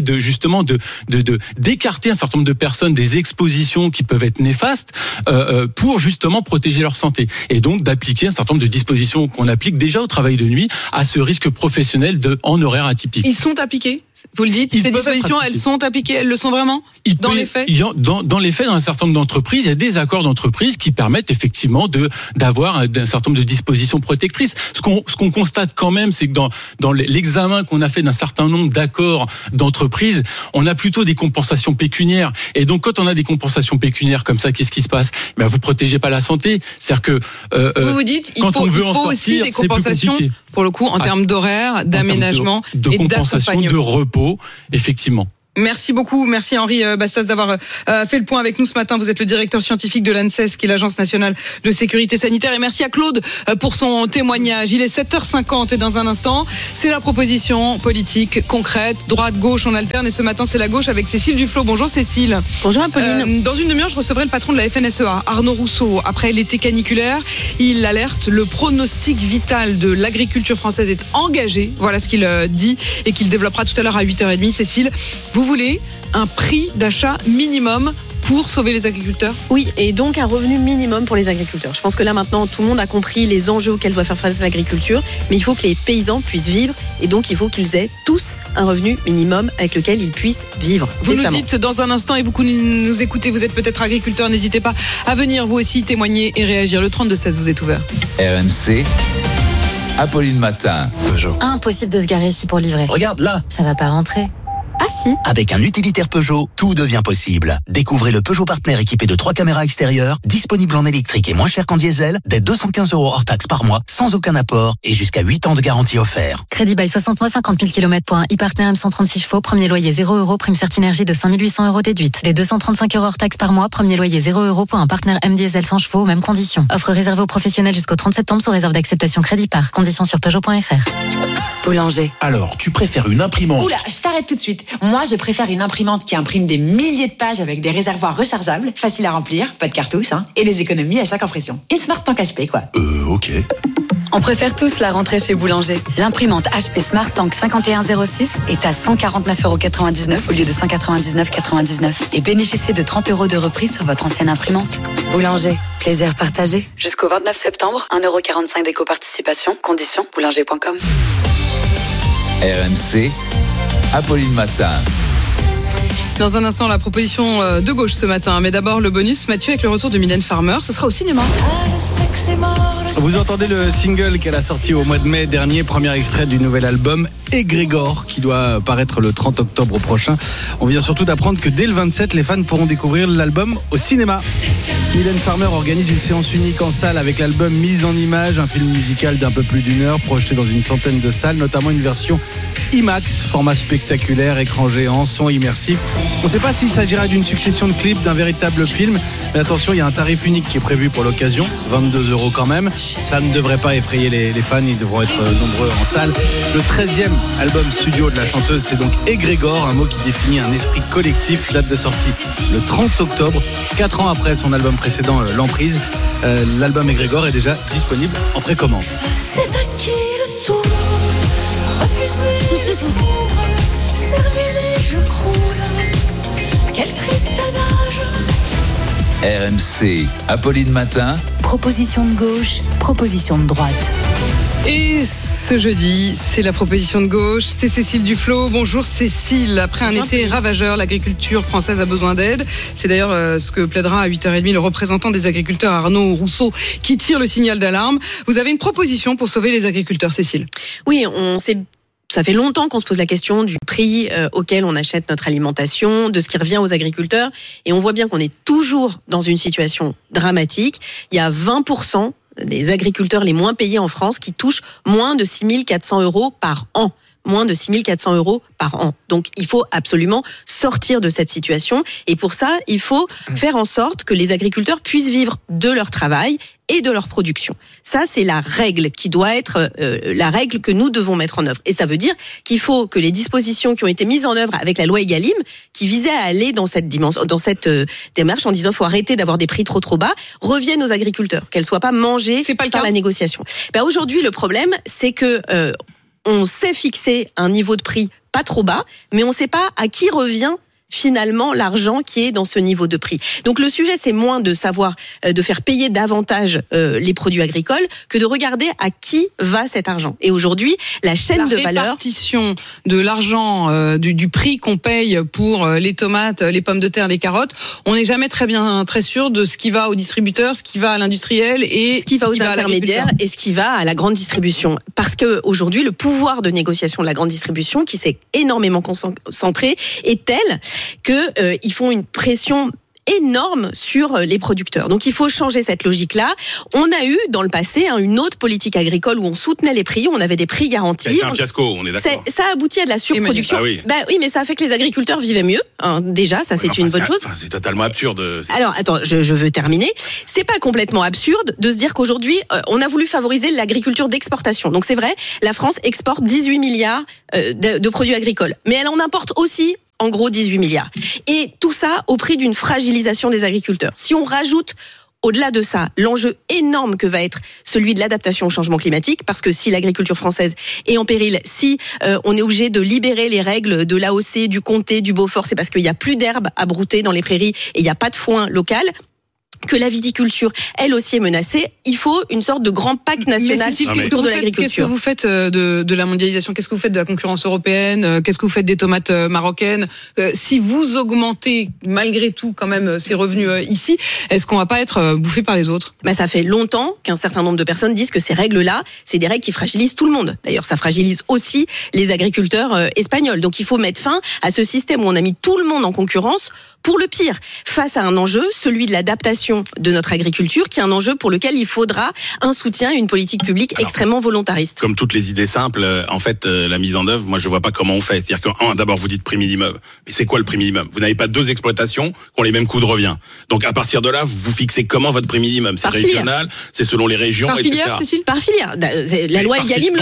d'écarter un certain nombre de personnes des expositions qui peuvent être néfastes pour justement protéger leur santé. Et donc d'appliquer un certain nombre de dispositions qu'on applique déjà au travail de nuit à ce risque professionnel en horaire atypique. Ils sont appliqués ? Vous le dites, ces dispositions, elles sont appliquées, elles le sont vraiment dans les faits ? Dans les faits, dans un certain nombre d'entreprises, il y a des accords d'entreprise qui permettent effectivement d'avoir un certain nombre de dispositions protectrices. Ce qu'on constate quand même, c'est que dans l'examen qu'on a fait d'un certain nombre d'accords d'entreprise, on a plutôt des compensations pécuniaires. Et donc, quand on a des compensations pécuniaires comme ça, qu'est-ce qui se passe ? Vous protégez pas la santé. C'est-à-dire que vous dites, il faut aussi des compensations, pour le coup, en termes d'horaire, d'aménagement de et compensation, de repos, effectivement. Merci beaucoup, merci Henri Bastas d'avoir fait le point avec nous ce matin. Vous êtes le directeur scientifique de l'ANSES, qui est l'Agence nationale de sécurité sanitaire. Et merci à Claude pour son témoignage. Il est 7h50 et dans un instant, c'est la proposition politique concrète. Droite, gauche, on alterne. Et ce matin, c'est la gauche avec Cécile Duflot. Bonjour Cécile. Bonjour Apolline. Dans une demi-heure, je recevrai le patron de la FNSEA, Arnaud Rousseau. Après l'été caniculaire, il alerte, le pronostic vital de l'agriculture française est engagé. Voilà ce qu'il dit et qu'il développera tout à l'heure à 8h30. Cécile, vous voulez un prix d'achat minimum pour sauver les agriculteurs ? Oui, et donc un revenu minimum pour les agriculteurs. Je pense que là maintenant, tout le monde a compris les enjeux auxquels doit faire face l'agriculture, mais il faut que les paysans puissent vivre, et donc il faut qu'ils aient tous un revenu minimum avec lequel ils puissent vivre. Vous nous dites dans un instant, et vous nous écoutez, vous êtes peut-être agriculteur, n'hésitez pas à venir vous aussi témoigner et réagir. Le 32-16 vous est ouvert. RMC, Apolline Matin. Peugeot. Impossible de se garer ici pour livrer. Regarde là. Ça va pas rentrer. Ah si. Avec un utilitaire Peugeot, tout devient possible. Découvrez le Peugeot Partner équipé de 3 caméras extérieures, disponible en électrique et moins cher qu'en diesel, dès 215 € hors taxe par mois, sans aucun apport et jusqu'à 8 ans de garantie offert. Crédit bail 60 mois, 50 000 km pour un e-Partner M136 chevaux, premier loyer 0 €, prime Certinergie de 5 800 € déduite. Dès 235 € hors taxe par mois, premier loyer 0 € pour un Partner M diesel 100 chevaux, mêmes conditions. Offre réservée aux professionnels jusqu'au 30 septembre sous réserve d'acceptation crédit par. Conditions sur Peugeot.fr. Boulanger. Alors, tu préfères une imprimante ? Oula, je t'arrête tout de suite. Moi, je préfère une imprimante qui imprime des milliers de pages avec des réservoirs rechargeables, faciles à remplir, pas de cartouches, et des économies à chaque impression. Une Smart Tank HP, quoi. Ok. On préfère tous la rentrée chez Boulanger. L'imprimante HP Smart Tank 5106 est à 149,99 € au lieu de 199,99 € et bénéficiez de 30 € de reprise sur votre ancienne imprimante. Boulanger, plaisir partagé. Jusqu'au 29 septembre, 1,45 € d'éco-participation. Conditions, boulanger.com. RMC, Apolline Matin. Dans un instant, la proposition de gauche ce matin. Mais d'abord, le bonus, Mathieu, avec le retour de Mylène Farmer. Ce sera au cinéma. Vous entendez le single qu'elle a sorti au mois de mai dernier, premier extrait du nouvel album Égrégore, qui doit paraître le 30 octobre prochain. On vient surtout d'apprendre que dès le 27, les fans pourront découvrir l'album au cinéma. Mylène Farmer organise une séance unique en salle avec l'album Mise en Image, un film musical d'un peu plus d'1 heure, projeté dans une centaine de salles, notamment une version IMAX, format spectaculaire, écran géant, son immersif. On ne sait pas s'il s'agira d'une succession de clips, d'un véritable film, mais attention, il y a un tarif unique qui est prévu pour l'occasion, 22 € quand même. Ça ne devrait pas effrayer les fans, ils devront être nombreux en salle. Le 13e album studio de la chanteuse, c'est donc Égrégore, un mot qui définit un esprit collectif, date de sortie le 30 octobre, 4 ans après son album précédent, L'Emprise. L'album Égrégore est déjà disponible en précommande. C'est à qui le tour, refuser le sombre, servir je croule, quel triste adage. RMC, Apolline Matin. Proposition de gauche, proposition de droite. Et ce jeudi, c'est la proposition de gauche, c'est Cécile Duflot. Bonjour Cécile, après un été ravageur, l'agriculture française a besoin d'aide. C'est d'ailleurs ce que plaidera à 8h30 le représentant des agriculteurs Arnaud Rousseau qui tire le signal d'alarme. Vous avez une proposition pour sauver les agriculteurs, Cécile ? Oui, ça fait longtemps qu'on se pose la question du prix auquel on achète notre alimentation, de ce qui revient aux agriculteurs. Et on voit bien qu'on est toujours dans une situation dramatique. Il y a 20% des agriculteurs les moins payés en France qui touchent moins de 6 400 € par an. moins de 6 400 € par an. Donc, il faut absolument sortir de cette situation. Et pour ça, il faut faire en sorte que les agriculteurs puissent vivre de leur travail et de leur production. Ça, c'est la règle qui doit être la règle que nous devons mettre en œuvre. Et ça veut dire qu'il faut que les dispositions qui ont été mises en œuvre avec la loi Egalim, qui visaient à aller dans cette dimension, dans cette démarche, en disant faut arrêter d'avoir des prix trop bas, reviennent aux agriculteurs, qu'elles soient pas mangées par la négociation. Ben aujourd'hui, le problème, c'est que on sait fixer un niveau de prix pas trop bas, mais on ne sait pas à qui revient finalement l'argent qui est dans ce niveau de prix. Donc le sujet, c'est moins de savoir, de faire payer davantage les produits agricoles que de regarder à qui va cet argent. Et aujourd'hui, la chaîne de valeur... La répartition de l'argent, du prix qu'on paye pour les tomates, les pommes de terre, les carottes, on n'est jamais très sûr de ce qui va au distributeur, ce qui va à l'industriel et ce qui va aux intermédiaires et ce qui va à la grande distribution. Parce que aujourd'hui, le pouvoir de négociation de la grande distribution, qui s'est énormément concentré, est tel que ils font une pression énorme sur les producteurs. Donc il faut changer cette logique-là. On a eu dans le passé une autre politique agricole où on soutenait les prix, où on avait des prix garantis. C'est un fiasco, on est d'accord. Ça a abouti à de la surproduction. Ah oui. Oui, mais ça a fait que les agriculteurs vivaient mieux. Déjà, ça c'est une bonne chose. C'est totalement absurde. Alors attends, je veux terminer. C'est pas complètement absurde de se dire qu'aujourd'hui on a voulu favoriser l'agriculture d'exportation. Donc c'est vrai, la France exporte 18 milliards de produits agricoles, mais elle en importe aussi en gros 18 milliards. Et tout ça au prix d'une fragilisation des agriculteurs. Si on rajoute au-delà de ça, l'enjeu énorme que va être celui de l'adaptation au changement climatique, parce que si l'agriculture française est en péril, si on est obligé de libérer les règles de l'AOC, du Comté, du Beaufort, c'est parce qu'il n'y a plus d'herbe à brouter dans les prairies et il n'y a pas de foin local, que la viticulture, elle aussi est menacée, il faut une sorte de grand pacte national autour de l'agriculture. Qu'est-ce que vous faites de la mondialisation ? Qu'est-ce que vous faites de la concurrence européenne ? Qu'est-ce que vous faites des tomates marocaines ? Si vous augmentez malgré tout quand même ces revenus ici, est-ce qu'on va pas être bouffé par les autres ? Ça fait longtemps qu'un certain nombre de personnes disent que ces règles-là, c'est des règles qui fragilisent tout le monde. D'ailleurs, ça fragilise aussi les agriculteurs espagnols. Donc il faut mettre fin à ce système où on a mis tout le monde en concurrence pour le pire, face à un enjeu, celui de l'adaptation de notre agriculture, qui est un enjeu pour lequel il faudra un soutien et une politique publique extrêmement volontariste. Comme toutes les idées simples, en fait, la mise en œuvre, moi je vois pas comment on fait. C'est-à-dire que, d'abord vous dites prix minimum. Mais c'est quoi le prix minimum ? Vous n'avez pas deux exploitations qui ont les mêmes coûts de revient. Donc à partir de là, vous fixez comment votre prix minimum ? C'est régional, c'est selon les régions, par etc. filière, Cécile ? Par filière. La loi Egalim,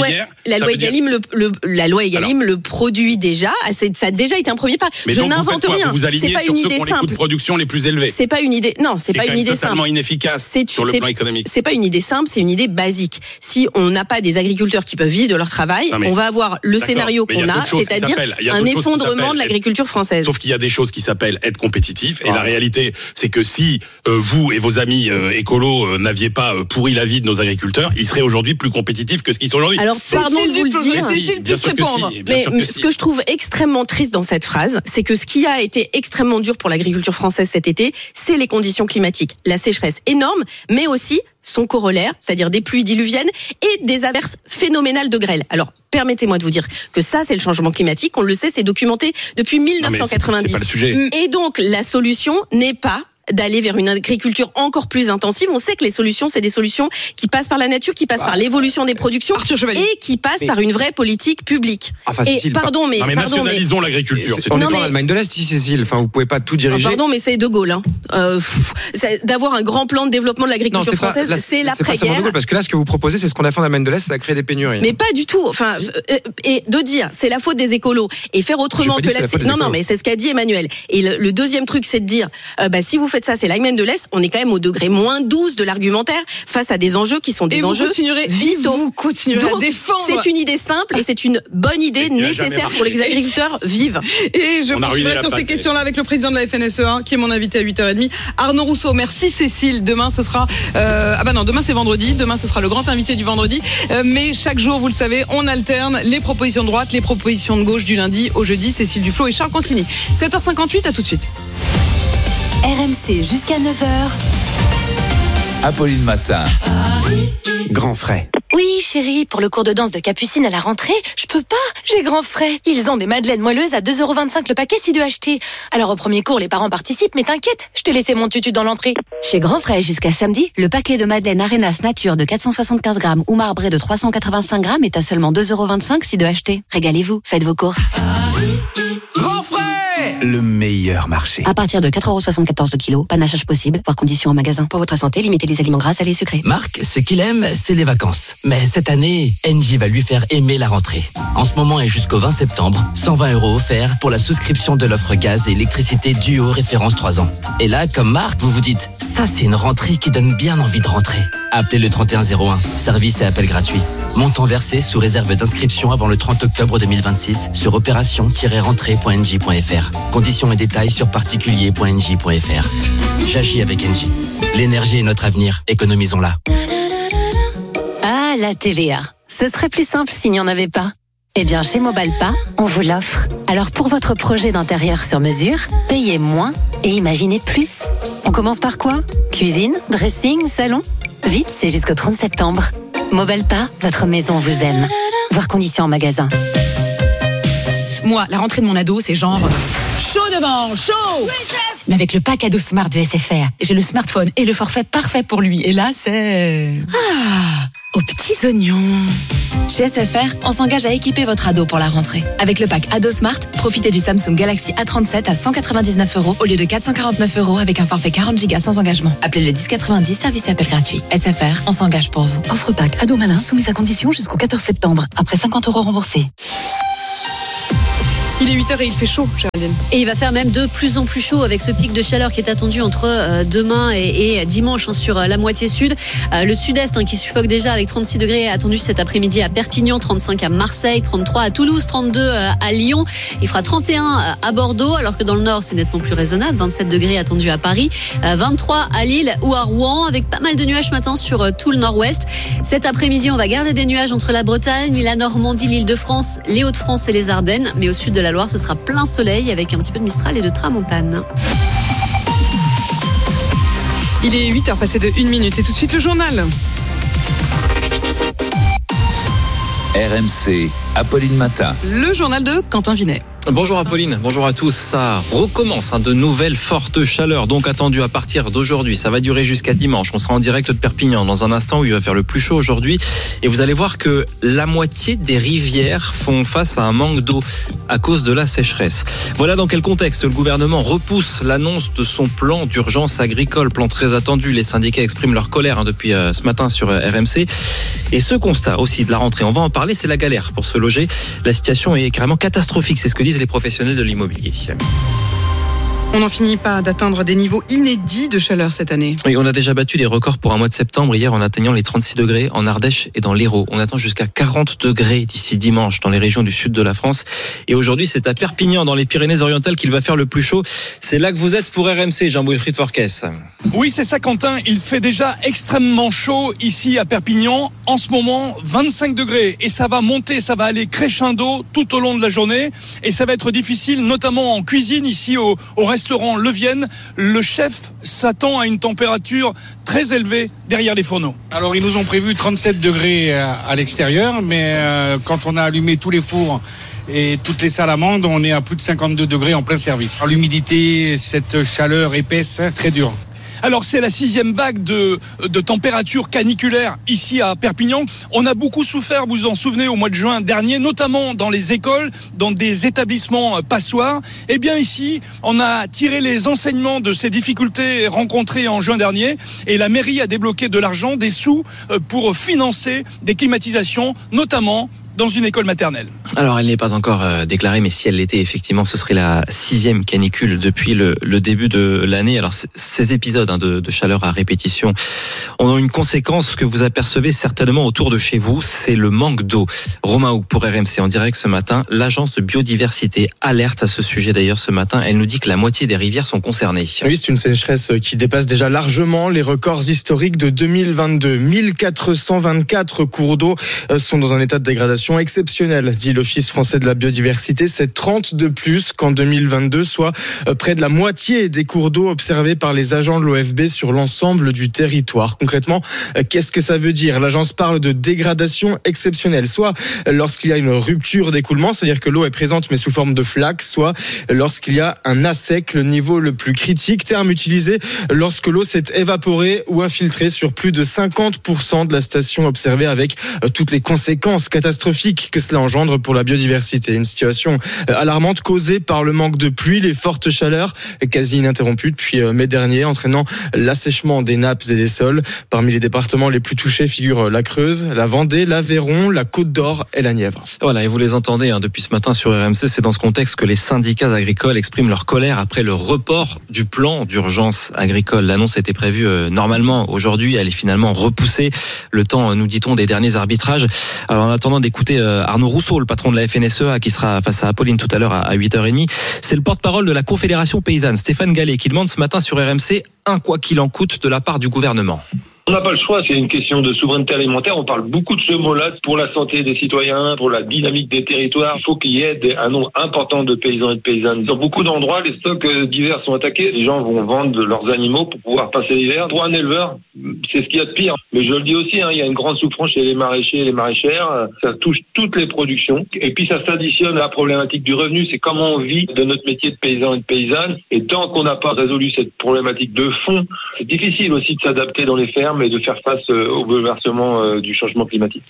la loi Egalim le produit déjà. Ça a déjà été un premier pas. Mais je donc n'invente rien. Vous vous alignez sur ceux qui ont les coûts de production les plus élevés. C'est pas une idée. Non, c'est pas une idée simple. Totalement inefficace sur le plan économique. C'est pas une idée simple, c'est une idée basique. Si on n'a pas des agriculteurs qui peuvent vivre de leur travail, on va avoir le scénario qu'on a, c'est-à-dire un effondrement de l'agriculture française. Sauf qu'il y a des choses qui s'appellent être compétitif. Et la réalité, c'est que si vous et vos amis écolos n'aviez pas pourri la vie de nos agriculteurs, ils seraient aujourd'hui plus compétitifs que ce qu'ils sont aujourd'hui. Alors pardon de vous le dire, bien sûr que si. Mais ce que je trouve extrêmement triste dans cette phrase, c'est que ce qui a été extrêmement dur pour l'agriculture française cet été, c'est les conditions climatiques. La sécheresse énorme, mais aussi son corollaire, c'est-à-dire des pluies diluviennes et des averses phénoménales de grêle. Alors, permettez-moi de vous dire que ça, c'est le changement climatique. On le sait, c'est documenté depuis 1990. C'est pas le sujet. Et donc, la solution n'est pas d'aller vers une agriculture encore plus intensive. On sait que les solutions, c'est des solutions qui passent par la nature, qui passent par l'évolution des productions et qui passent par une vraie politique publique. Nationalisons l'agriculture. On n'est pas en Allemagne de l'Est ici, Cécile. Enfin, vous pouvez pas tout diriger. Pardon, mais c'est De Gaulle. D'avoir un grand plan de développement de l'agriculture française, c'est l'après-guerre. C'est pas De Gaulle, parce que là, ce que vous proposez, c'est ce qu'on a fait en Allemagne de l'Est, ça a créé des pénuries. Mais pas du tout. Enfin, et de dire c'est la faute des écolos et faire autrement que la. Non, mais c'est ce qu'a dit Emmanuel. Et le deuxième truc, c'est de dire si vous faites ça, c'est l'Allemagne de l'Est. On est quand même au degré -12 de l'argumentaire face à des enjeux qui sont des enjeux vitaux. Vous continuerez à défendre. C'est une idée simple et c'est une bonne idée nécessaire pour que les agriculteurs vivent. Et je continuerai sur ces questions-là avec le président de la FNSEA, qui est mon invité à 8h30, Arnaud Rousseau. Merci Cécile. Demain ce sera demain c'est vendredi. Demain ce sera le grand invité du vendredi. Mais chaque jour, vous le savez, on alterne les propositions de droite, les propositions de gauche du lundi au jeudi. Cécile Duflot et Charles Consigny. 7h58, à tout de suite. RMC jusqu'à 9h. Apolline Matin. Grand frais. Oui, chérie, pour le cours de danse de Capucine à la rentrée, je peux pas, j'ai grand frais. Ils ont des madeleines moelleuses à 2,25 € le paquet si 2 achetés. Alors au premier cours, les parents participent, mais t'inquiète, je t'ai laissé mon tutu dans l'entrée. Chez Grand Frais, jusqu'à samedi, le paquet de madeleine Arenas Nature de 475 grammes ou marbré de 385 grammes est à seulement 2,25 € si 2 achetés. Régalez-vous, faites vos courses. Grand Frais, le meilleur marché. À partir de 4,74 € le kilo, panachage possible, voire conditions en magasin. Pour votre santé, limitez les aliments gras, salés et sucrés. Marc, ce qu'il aime, c'est les vacances. Mais cette année, Engie va lui faire aimer la rentrée. En ce moment et jusqu'au 20 septembre, 120 € offerts pour la souscription de l'offre gaz et électricité Duo référence 3 ans. Et là, comme Marc, vous vous dites, ça c'est une rentrée qui donne bien envie de rentrer. Appelez le 3101, service et appel gratuit. Montant versé sous réserve d'inscription avant le 30 octobre 2026 sur opération-rentrée.engie.fr. Conditions et détails sur particulier.engie.fr. J'agis avec Engie. L'énergie est notre avenir, économisons-la. Ah, la TVA. Ce serait plus simple s'il n'y en avait pas. Eh bien, chez Mobalpa, on vous l'offre. Alors pour votre projet d'intérieur sur mesure, payez moins et imaginez plus. On commence par quoi? Cuisine, dressing, salon? Vite, c'est jusqu'au 30 septembre. Mobalpa, votre maison vous aime. Voir conditions en magasin. Moi, la rentrée de mon ado, c'est genre chaud devant, chaud. Mais avec le pack ado Smart de SFR, j'ai le smartphone et le forfait parfait pour lui. Et là, c'est... aux petits oignons. Chez SFR, on s'engage à équiper votre ado pour la rentrée. Avec le pack ado Smart, profitez du Samsung Galaxy A37 à 199 € au lieu de 449 € avec un forfait 40 Go sans engagement. Appelez le 1090, service et appel gratuit. SFR, on s'engage pour vous. Offre pack ado malin soumise à condition jusqu'au 14 septembre. Après 50 € remboursés. Il est 8h et il fait chaud, Géraldine. Et il va faire même de plus en plus chaud avec ce pic de chaleur qui est attendu entre demain et dimanche sur la moitié sud. Le sud-est qui suffoque déjà avec 36 degrés attendu cet après-midi à Perpignan, 35 à Marseille, 33 à Toulouse, 32 à Lyon. Il fera 31 à Bordeaux, alors que dans le nord c'est nettement plus raisonnable. 27 degrés attendus à Paris, 23 à Lille ou à Rouen, avec pas mal de nuages ce matin sur tout le nord-ouest. Cet après-midi, on va garder des nuages entre la Bretagne, la Normandie, l'Île-de-France, les Hauts-de-France et les Ardennes. Mais au sud de la Loire, ce sera plein soleil avec un petit peu de Mistral et de tramontane. Il est 8h passé de 1 minute et tout de suite le journal. RMC, Apolline Matin. Le journal de Quentin Vinet. Bonjour Apolline, bonjour à tous. Ça recommence, de nouvelles fortes chaleurs donc attendues à partir d'aujourd'hui. Ça va durer jusqu'à dimanche. On sera en direct de Perpignan dans un instant où il va faire le plus chaud aujourd'hui. Et vous allez voir que la moitié des rivières font face à un manque d'eau à cause de la sécheresse. Voilà dans quel contexte le gouvernement repousse l'annonce de son plan d'urgence agricole. Plan très attendu. Les syndicats expriment leur colère depuis ce matin sur RMC. Et ce constat aussi de la rentrée, on va en parler, c'est la galère pour se loger. La situation est carrément catastrophique, c'est ce que disent les professionnels de l'immobilier. On n'en finit pas d'atteindre des niveaux inédits de chaleur cette année. Oui, on a déjà battu des records pour un mois de septembre hier en atteignant les 36 degrés en Ardèche et dans l'Hérault. On attend jusqu'à 40 degrés d'ici dimanche dans les régions du sud de la France. Et aujourd'hui, c'est à Perpignan, dans les Pyrénées-Orientales, qu'il va faire le plus chaud. C'est là que vous êtes pour RMC, Jean-Wilfried Forquès. Oui, c'est ça, Quentin. Il fait déjà extrêmement chaud ici à Perpignan. En ce moment, 25 degrés. Et ça va monter, ça va aller crescendo tout au long de la journée. Et ça va être difficile, notamment en cuisine, ici au restaurant Le Vienne. Le chef s'attend à une température très élevée derrière les fourneaux. Alors, ils nous ont prévu 37 degrés à l'extérieur, mais quand on a allumé tous les fours et toutes les salles à amande, on est à plus de 52 degrés en plein service. Alors, l'humidité, cette chaleur épaisse, très dure. Alors c'est la 6e vague de température caniculaire ici à Perpignan. On a beaucoup souffert, vous vous en souvenez, au mois de juin dernier, notamment dans les écoles, dans des établissements passoires. Eh bien ici, on a tiré les enseignements de ces difficultés rencontrées en juin dernier et la mairie a débloqué de l'argent, des sous pour financer des climatisations, notamment dans une école maternelle. Alors, elle n'est pas encore déclarée, mais si elle l'était, effectivement, ce serait la 6e canicule depuis le début de l'année. Alors, ces épisodes de chaleur à répétition ont une conséquence que vous apercevez certainement autour de chez vous, c'est le manque d'eau. Romain Houck pour RMC en direct ce matin. L'agence de biodiversité alerte à ce sujet d'ailleurs ce matin. Elle nous dit que la moitié des rivières sont concernées. Oui, c'est une sécheresse qui dépasse déjà largement les records historiques de 2022. 1424 cours d'eau sont dans un état de dégradation situation exceptionnelle, dit l'Office français de la biodiversité. C'est 30 de plus qu'en 2022, soit près de la moitié des cours d'eau observés par les agents de l'OFB sur l'ensemble du territoire. Concrètement, qu'est-ce que ça veut dire ? L'agence parle de dégradation exceptionnelle, soit lorsqu'il y a une rupture d'écoulement, c'est-à-dire que l'eau est présente mais sous forme de flaque, soit lorsqu'il y a un assec, le niveau le plus critique, terme utilisé lorsque l'eau s'est évaporée ou infiltrée sur plus de 50% de la station observée, avec toutes les conséquences catastrophiques que cela engendre pour la biodiversité. Une situation alarmante causée par le manque de pluie, les fortes chaleurs quasi ininterrompues depuis mai dernier, entraînant l'assèchement des nappes et des sols. Parmi les départements les plus touchés figurent la Creuse, la Vendée, l'Aveyron, la Côte d'Or et la Nièvre. Voilà, et vous les entendez depuis ce matin sur RMC, c'est dans ce contexte que les syndicats agricoles expriment leur colère après le report du plan d'urgence agricole. L'annonce a été prévue normalement aujourd'hui, elle est finalement repoussée. Le temps, nous dit-on, des derniers arbitrages. Alors en attendant d'écouter Arnaud Rousseau, le patron de la FNSEA, qui sera face à Apolline tout à l'heure à 8h30, c'est le porte-parole de la Confédération paysanne, Stéphane Gallet, qui demande ce matin sur RMC un quoi qu'il en coûte de la part du gouvernement. On n'a pas le choix, c'est une question de souveraineté alimentaire. On parle beaucoup de ce mot-là pour la santé des citoyens, pour la dynamique des territoires. Il faut qu'il y ait un nombre important de paysans et de paysannes. Dans beaucoup d'endroits, les stocks d'hiver sont attaqués. Les gens vont vendre leurs animaux pour pouvoir passer l'hiver. Pour un éleveur, c'est ce qu'il y a de pire. Mais je le dis aussi, il y a une grande souffrance chez les maraîchers et les maraîchères. Ça touche toutes les productions. Et puis ça s'additionne à la problématique du revenu. C'est comment on vit de notre métier de paysan et de paysanne. Et tant qu'on n'a pas résolu cette problématique de fond, c'est difficile aussi de s'adapter dans les fermes et de faire face au bouleversement du changement climatique.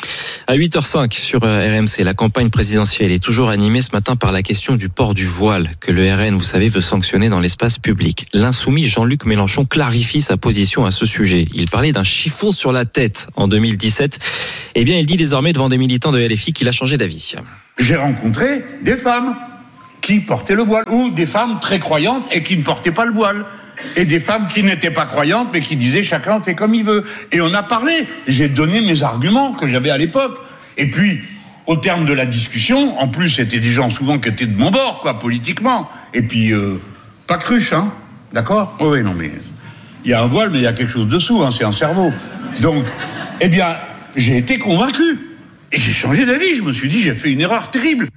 À 8h05 sur RMC, la campagne présidentielle est toujours animée ce matin par la question du port du voile que le RN, vous savez, veut sanctionner dans l'espace public. L'insoumis Jean-Luc Mélenchon clarifie sa position à ce sujet. Il parlait d'un chiffon sur la tête en 2017. Eh bien, il dit désormais devant des militants de LFI qu'il a changé d'avis. J'ai rencontré des femmes qui portaient le voile, ou des femmes très croyantes et qui ne portaient pas le voile. Et des femmes qui n'étaient pas croyantes, mais qui disaient chacun fait comme il veut. Et on a parlé. J'ai donné mes arguments que j'avais à l'époque. Et puis, au terme de la discussion, en plus, c'était des gens souvent qui étaient de mon bord, politiquement. Et puis, pas cruche, hein. D'accord ? Oui, non, mais il y a un voile, mais il y a quelque chose dessous, hein, c'est un cerveau. Donc, eh bien, j'ai été convaincu. Et j'ai changé d'avis. Je me suis dit, j'ai fait une erreur terrible.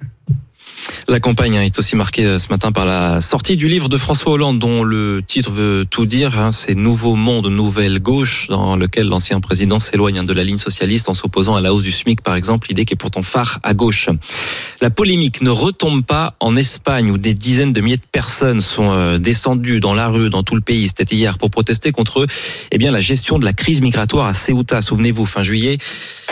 La campagne est aussi marquée ce matin par la sortie du livre de François Hollande, dont le titre veut tout dire. C'est Nouveau Monde, Nouvelle Gauche, dans lequel l'ancien président s'éloigne de la ligne socialiste en s'opposant à la hausse du SMIC, par exemple, idée qui est pourtant phare à gauche. La polémique ne retombe pas en Espagne, où des dizaines de milliers de personnes sont descendues dans la rue, dans tout le pays. C'était hier pour protester contre la gestion de la crise migratoire à Ceuta. Souvenez-vous, fin juillet.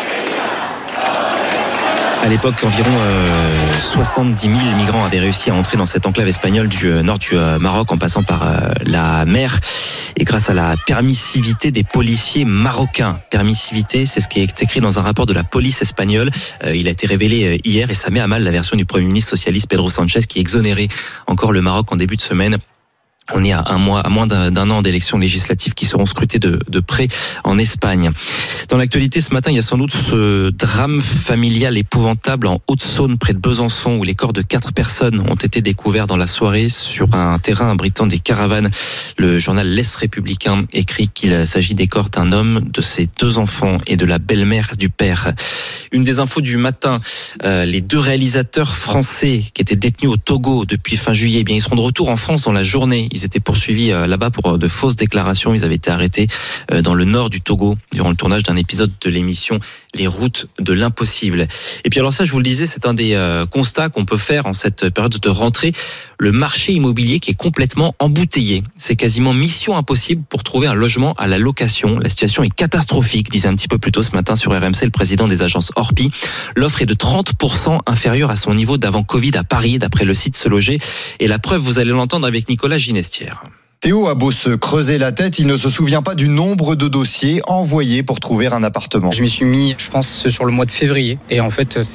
À l'époque, environ 70 000 migrants avaient réussi à entrer dans cette enclave espagnole du nord du Maroc en passant par la mer. Et grâce à la permissivité des policiers marocains. Permissivité, c'est ce qui est écrit dans un rapport de la police espagnole. Il a été révélé hier et ça met à mal la version du Premier ministre socialiste Pedro Sánchez qui exonérait encore le Maroc en début de semaine. On est à moins d'un an d'élections législatives qui seront scrutées de près en Espagne. Dans l'actualité ce matin, il y a sans doute ce drame familial épouvantable en Haute-Saône, près de Besançon, où les corps de 4 personnes ont été découverts dans la soirée sur un terrain abritant des caravanes. Le journal L'Est républicain écrit qu'il s'agit des corps d'un homme, de ses 2 enfants et de la belle-mère du père. Une des infos du matin, les 2 réalisateurs français qui étaient détenus au Togo depuis fin juillet, ils seront de retour en France dans la journée. Ils étaient poursuivis là-bas pour de fausses déclarations. Ils avaient été arrêtés dans le nord du Togo durant le tournage d'un épisode de l'émission Les Routes de l'Impossible. Et puis alors ça, je vous le disais, c'est un des constats qu'on peut faire en cette période de rentrée. Le marché immobilier qui est complètement embouteillé. C'est quasiment mission impossible pour trouver un logement à la location. La situation est catastrophique, disait un petit peu plus tôt ce matin sur RMC le président des agences Orpi. L'offre est de 30% inférieure à son niveau d'avant Covid à Paris, d'après le site Se Loger. Et la preuve, vous allez l'entendre avec Nicolas Ginestière. Théo a beau se creuser la tête, il ne se souvient pas du nombre de dossiers envoyés pour trouver un appartement. Je m'y suis mis, je pense, sur le mois de février. Et en fait,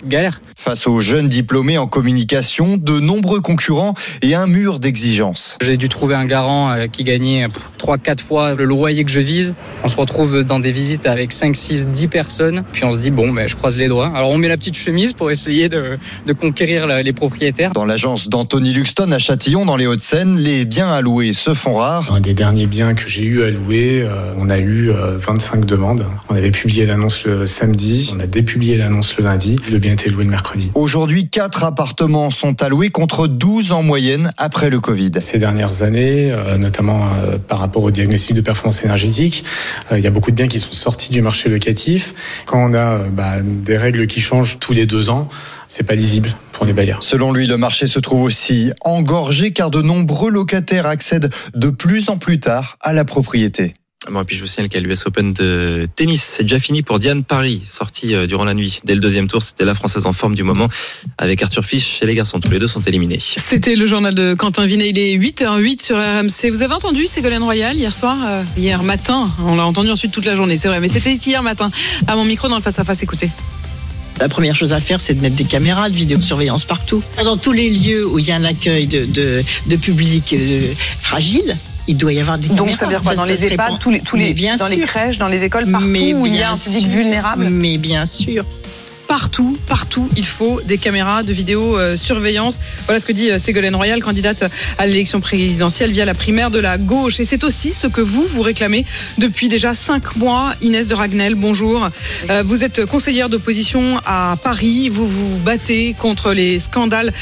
galère. Face aux jeunes diplômés en communication, de nombreux concurrents et un mur d'exigences. J'ai dû trouver un garant qui gagnait 3-4 fois le loyer que je vise. On se retrouve dans des visites avec 5, 6, 10 personnes. Puis on se dit, je croise les doigts. Alors on met la petite chemise pour essayer de conquérir les propriétaires. Dans l'agence d'Anthony Luxton à Châtillon, dans les Hauts-de-Seine, les biens à louer se font rares. Un des derniers biens que j'ai eu à louer, on a eu 25 demandes. On avait publié l'annonce le samedi, on a dépublié l'annonce le lundi. Le bien était loué le mercredi. Aujourd'hui, 4 appartements sont alloués contre 12 en moyenne après le Covid. Ces dernières années, notamment par rapport au diagnostic de performance énergétique, il y a beaucoup de biens qui sont sortis du marché locatif. Quand on a des règles qui changent tous les 2 ans, c'est pas lisible pour les bailleurs. Selon lui, le marché se trouve aussi engorgé car de nombreux locataires accèdent de plus en plus tard à la propriété. Bon, et puis je vous signale qu'à l'US Open de tennis, c'est déjà fini pour Diane Paris, sortie durant la nuit. Dès le deuxième tour, c'était la Française en forme du moment avec Arthur Fisch et les garçons. Tous les deux sont éliminés. C'était le journal de Quentin Vinet, il est 8h08 sur RMC. Vous avez entendu Ségolène Royal hier matin, on l'a entendu ensuite toute la journée, c'est vrai, mais c'était hier matin à mon micro dans le face-à-face, écoutez. La première chose à faire, c'est de mettre des caméras de vidéosurveillance partout. Dans tous les lieux où il y a un accueil de public fragile, il doit y avoir des caméras. Donc ça veut dire quoi? Dans les EHPAD, dans les crèches, dans les écoles, partout où il y a un public vulnérable? Mais bien sûr. Partout, il faut des caméras de vidéosurveillance. Voilà ce que dit Ségolène Royal, candidate à l'élection présidentielle via la primaire de la gauche. Et c'est aussi ce que vous réclamez depuis déjà 5 mois. Inès de Ragnel, bonjour. Vous êtes conseillère d'opposition à Paris. Vous vous battez contre les scandales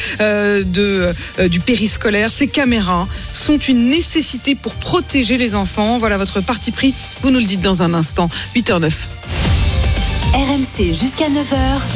du périscolaire. Ces caméras sont une nécessité pour protéger les enfants. Voilà votre parti pris. Vous nous le dites dans un instant. 8h09. RMC jusqu'à 9h.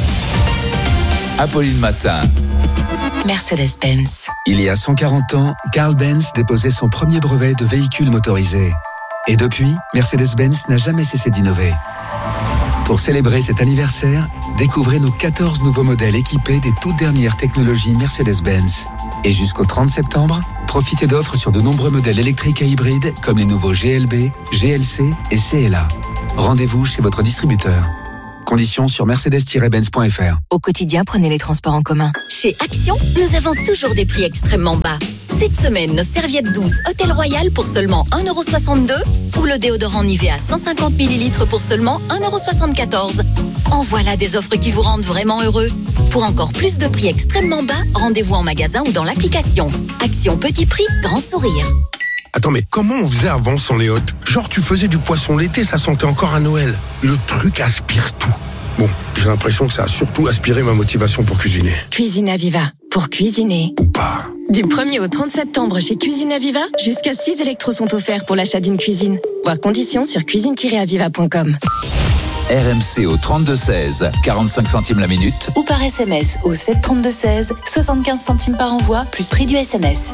Apolline Matin. Mercedes-Benz. Il y a 140 ans, Carl Benz déposait son premier brevet de véhicule motorisé. Et depuis, Mercedes-Benz n'a jamais cessé d'innover. Pour célébrer cet anniversaire, découvrez nos 14 nouveaux modèles équipés des toutes dernières technologies Mercedes-Benz. Et jusqu'au 30 septembre, profitez d'offres sur de nombreux modèles électriques et hybrides comme les nouveaux GLB, GLC et CLA. Rendez-vous chez votre distributeur. Conditions sur mercedes-benz.fr. Au quotidien, prenez les transports en commun. Chez Action, nous avons toujours des prix extrêmement bas. Cette semaine, nos serviettes douces Hôtel Royal pour seulement 1,62 € ou le déodorant Nivea 150 ml pour seulement 1,74 €. En voilà des offres qui vous rendent vraiment heureux. Pour encore plus de prix extrêmement bas, rendez-vous en magasin ou dans l'application. Action petit prix, grand sourire. Attends, mais comment on faisait avant sans les hôtes? Genre, tu faisais du poisson l'été, ça sentait encore à Noël. Le truc aspire tout. Bon, j'ai l'impression que ça a surtout aspiré ma motivation pour cuisiner. Cuisine Aviva, pour cuisiner. Ou pas. Du 1er au 30 septembre chez Cuisine Aviva, jusqu'à 6 électros sont offerts pour l'achat d'une cuisine. Voir conditions sur cuisine-aviva.com. RMC au 32-16, 45 centimes la minute. Ou par SMS au 732-16, 75 centimes par envoi, plus prix du SMS.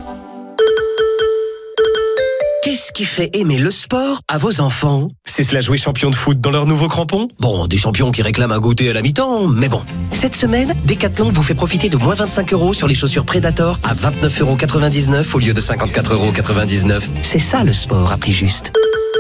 Qu'est-ce qui fait aimer le sport à vos enfants? C'est cela jouer champion de foot dans leurs nouveaux crampons. Bon, des champions qui réclament un goûter à la mi-temps, mais bon. Cette semaine, Decathlon vous fait profiter de moins 25 € sur les chaussures Predator à 29,99 € au lieu de 54,99 €. C'est ça le sport à prix juste.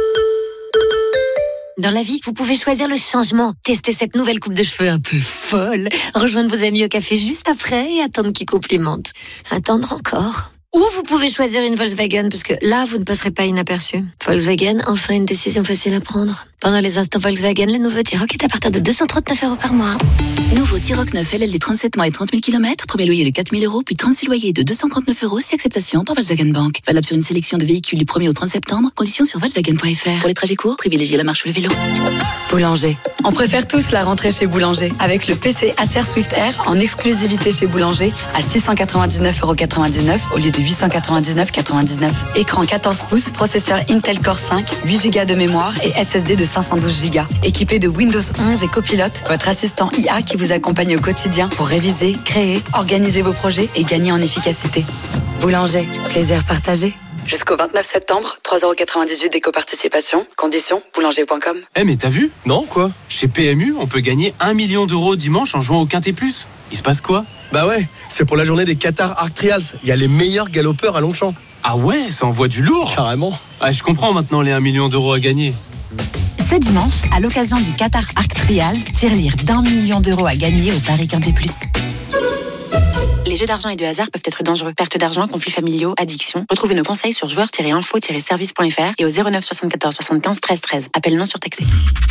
Dans la vie, vous pouvez choisir le changement. Testez cette nouvelle coupe de cheveux un peu folle. Rejoindre vos amis au café juste après et attendre qu'ils complimentent. Attendre encore. Ou vous pouvez choisir une Volkswagen, parce que là, vous ne passerez pas inaperçu. Volkswagen, enfin une décision facile à prendre. Pendant les instants Volkswagen, le nouveau T-Roc est à partir de 239 € par mois. Nouveau T-Roc 9 LLD 37 mois et 30 000 km. Premier loyer de 4 000 €, puis 36 loyers de 239 € si acceptation par Volkswagen Bank. Valable sur une sélection de véhicules du 1er au 30 septembre. Conditions sur Volkswagen.fr. Pour les trajets courts, privilégiez la marche ou le vélo. Boulanger. On préfère tous la rentrée chez Boulanger. Avec le PC Acer Swift Air en exclusivité chez Boulanger à 699,99 € au lieu de 899,99 €. Écran 14 pouces, processeur Intel Core 5, 8 Go de mémoire et SSD de 512 Go. Équipé de Windows 11 et Copilot, votre assistant IA qui vous accompagne au quotidien pour réviser, créer, organiser vos projets et gagner en efficacité. Boulanger, plaisir partagé. Jusqu'au 29 septembre, 3,98 € d'éco-participation. Conditions, boulanger.com. Mais t'as vu? Non, quoi? Chez PMU, on peut gagner 1 million € dimanche en jouant au Quintet Plus. Il se passe quoi? Bah ouais, c'est pour la journée des Qatar Arc Trials. Il y a les meilleurs galopeurs à Longchamp. Ah ouais, ça envoie du lourd. Carrément. Ah, je comprends maintenant les 1 million € à gagner. Ce dimanche, à l'occasion du Qatar Arc Trials, tirelire d'1 million d'euros à gagner au Paris Quintet Plus. Les jeux d'argent et de hasard peuvent être dangereux. Perte d'argent, conflits familiaux, addiction. Retrouvez nos conseils sur joueurs-info-service.fr et au 09 74 75 13 13. Appel non surtaxé.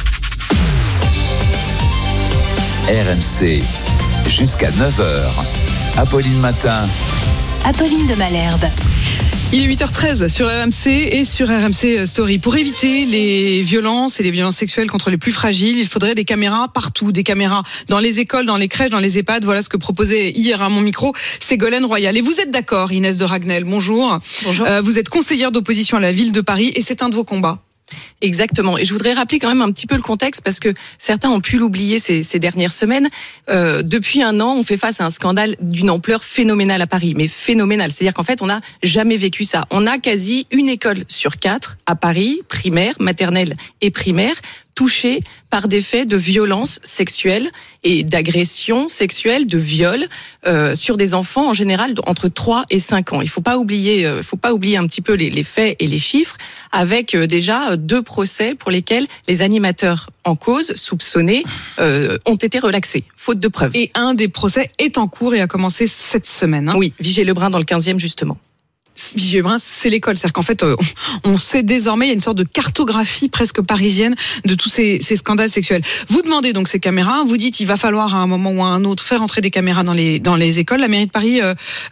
RMC, jusqu'à 9h. Apolline Matin. Apolline de Malherbe. Il est 8h13 sur RMC et sur RMC Story. Pour éviter les violences et les violences sexuelles contre les plus fragiles, il faudrait des caméras partout, des caméras dans les écoles, dans les crèches, dans les EHPAD. Voilà ce que proposait hier à mon micro Ségolène Royal. Et vous êtes d'accord, Inès de Ragnel, bonjour. Bonjour. Vous êtes conseillère d'opposition à la ville de Paris et c'est un de vos combats. Exactement. Et je voudrais rappeler quand même un petit peu le contexte parce que certains ont pu l'oublier ces dernières semaines. Depuis un an, on fait face à un scandale d'une ampleur phénoménale à Paris. Mais phénoménale. C'est-à-dire qu'en fait, on n'a jamais vécu ça. On a quasi une école sur 4 à Paris, primaire, maternelle et primaire, touchés par des faits de violence sexuelle et d'agression sexuelle, de viol sur des enfants en général entre 3 et 5 ans. Il faut pas oublier un petit peu les faits et les chiffres avec déjà 2 procès pour lesquels les animateurs en cause, soupçonnés, ont été relaxés, faute de preuves. Et un des procès est en cours et a commencé cette semaine. Oui, Vigée-Lebrun dans le 15e justement. Vigée-Lebrun, c'est l'école. C'est-à-dire qu'en fait, on sait désormais, il y a une sorte de cartographie presque parisienne de tous ces scandales sexuels. Vous demandez donc ces caméras, vous dites il va falloir à un moment ou à un autre faire entrer des caméras dans les écoles. La mairie de Paris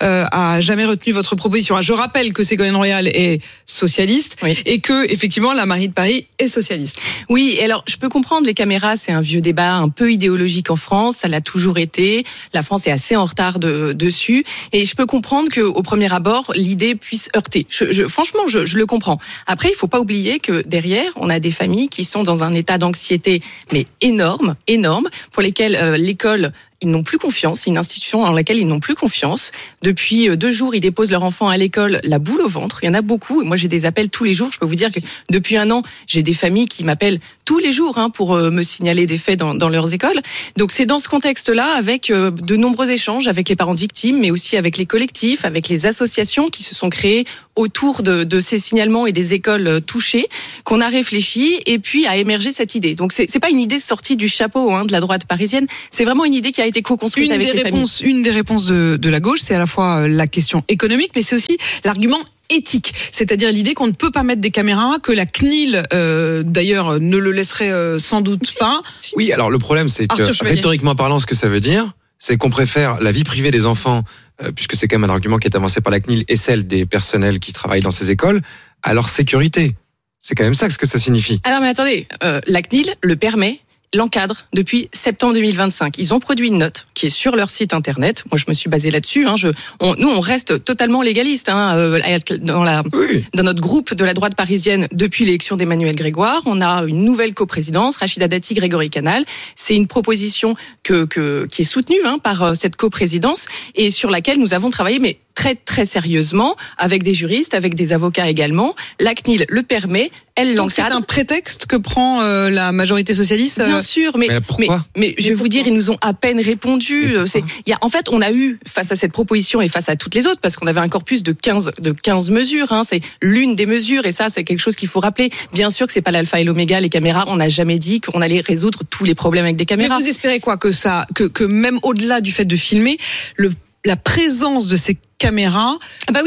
a jamais retenu votre proposition. Je rappelle que Ségolène Royal est socialiste et que effectivement la mairie de Paris est socialiste. Oui, et alors je peux comprendre, les caméras, c'est un vieux débat un peu idéologique en France, ça l'a toujours été. La France est assez en retard dessus, et je peux comprendre que au premier abord l'idée puisse heurter. Franchement, je le comprends. Après, il faut pas oublier que derrière, on a des familles qui sont dans un état d'anxiété, mais énorme, pour lesquelles l'école, ils n'ont plus confiance, c'est une institution dans laquelle ils n'ont plus confiance. Depuis 2 jours, ils déposent leur enfant à l'école, la boule au ventre. Il y en a beaucoup. Et moi, j'ai des appels tous les jours. Je peux vous dire que depuis un an, j'ai des familles qui m'appellent tous les jours pour me signaler des faits dans leurs écoles. Donc, c'est dans ce contexte-là, avec de nombreux échanges avec les parents de victimes, mais aussi avec les collectifs, avec les associations qui se sont créées autour de ces signalements et des écoles touchées, qu'on a réfléchi et puis a émergé cette idée. Donc, c'est pas une idée sortie du chapeau de la droite parisienne. C'est vraiment une idée qui a été co-construite avec les familles. Une des réponses de la gauche, c'est à la fois la question économique, mais c'est aussi l'argument éthique, c'est-à-dire l'idée qu'on ne peut pas mettre des caméras, que la CNIL d'ailleurs ne le laisserait sans doute pas. Oui, alors le problème c'est que rhétoriquement parlant, ce que ça veut dire, c'est qu'on préfère la vie privée des enfants, puisque c'est quand même un argument qui est avancé par la CNIL et celle des personnels qui travaillent dans ces écoles, à leur sécurité. C'est quand même ça ce que ça signifie. Alors mais attendez, la CNIL le permet, l'encadre depuis septembre 2025. Ils ont produit une note qui est sur leur site internet. Moi, je me suis basée là-dessus. Nous, on reste totalement légaliste dans notre groupe de la droite parisienne depuis l'élection d'Emmanuel Grégoire. On a une nouvelle coprésidence, Rachida Dati, Grégory Canal. C'est une proposition qui est soutenue par cette coprésidence et sur laquelle nous avons travaillé, mais très très sérieusement, avec des juristes, avec des avocats également. La CNIL le permet, elle l'encadre. Donc c'est un prétexte que prend la majorité socialiste. Bien sûr, mais pourquoi ? Mais je vais vous dire, ils nous ont à peine répondu. En fait, on a eu face à cette proposition et face à toutes les autres, parce qu'on avait un corpus de 15 mesures. C'est l'une des mesures, et ça, c'est quelque chose qu'il faut rappeler. Bien sûr que c'est pas l'alpha et l'oméga, les caméras. On n'a jamais dit qu'on allait résoudre tous les problèmes avec des caméras. Mais vous espérez quoi, que même au-delà du fait de filmer, la présence de ces caméras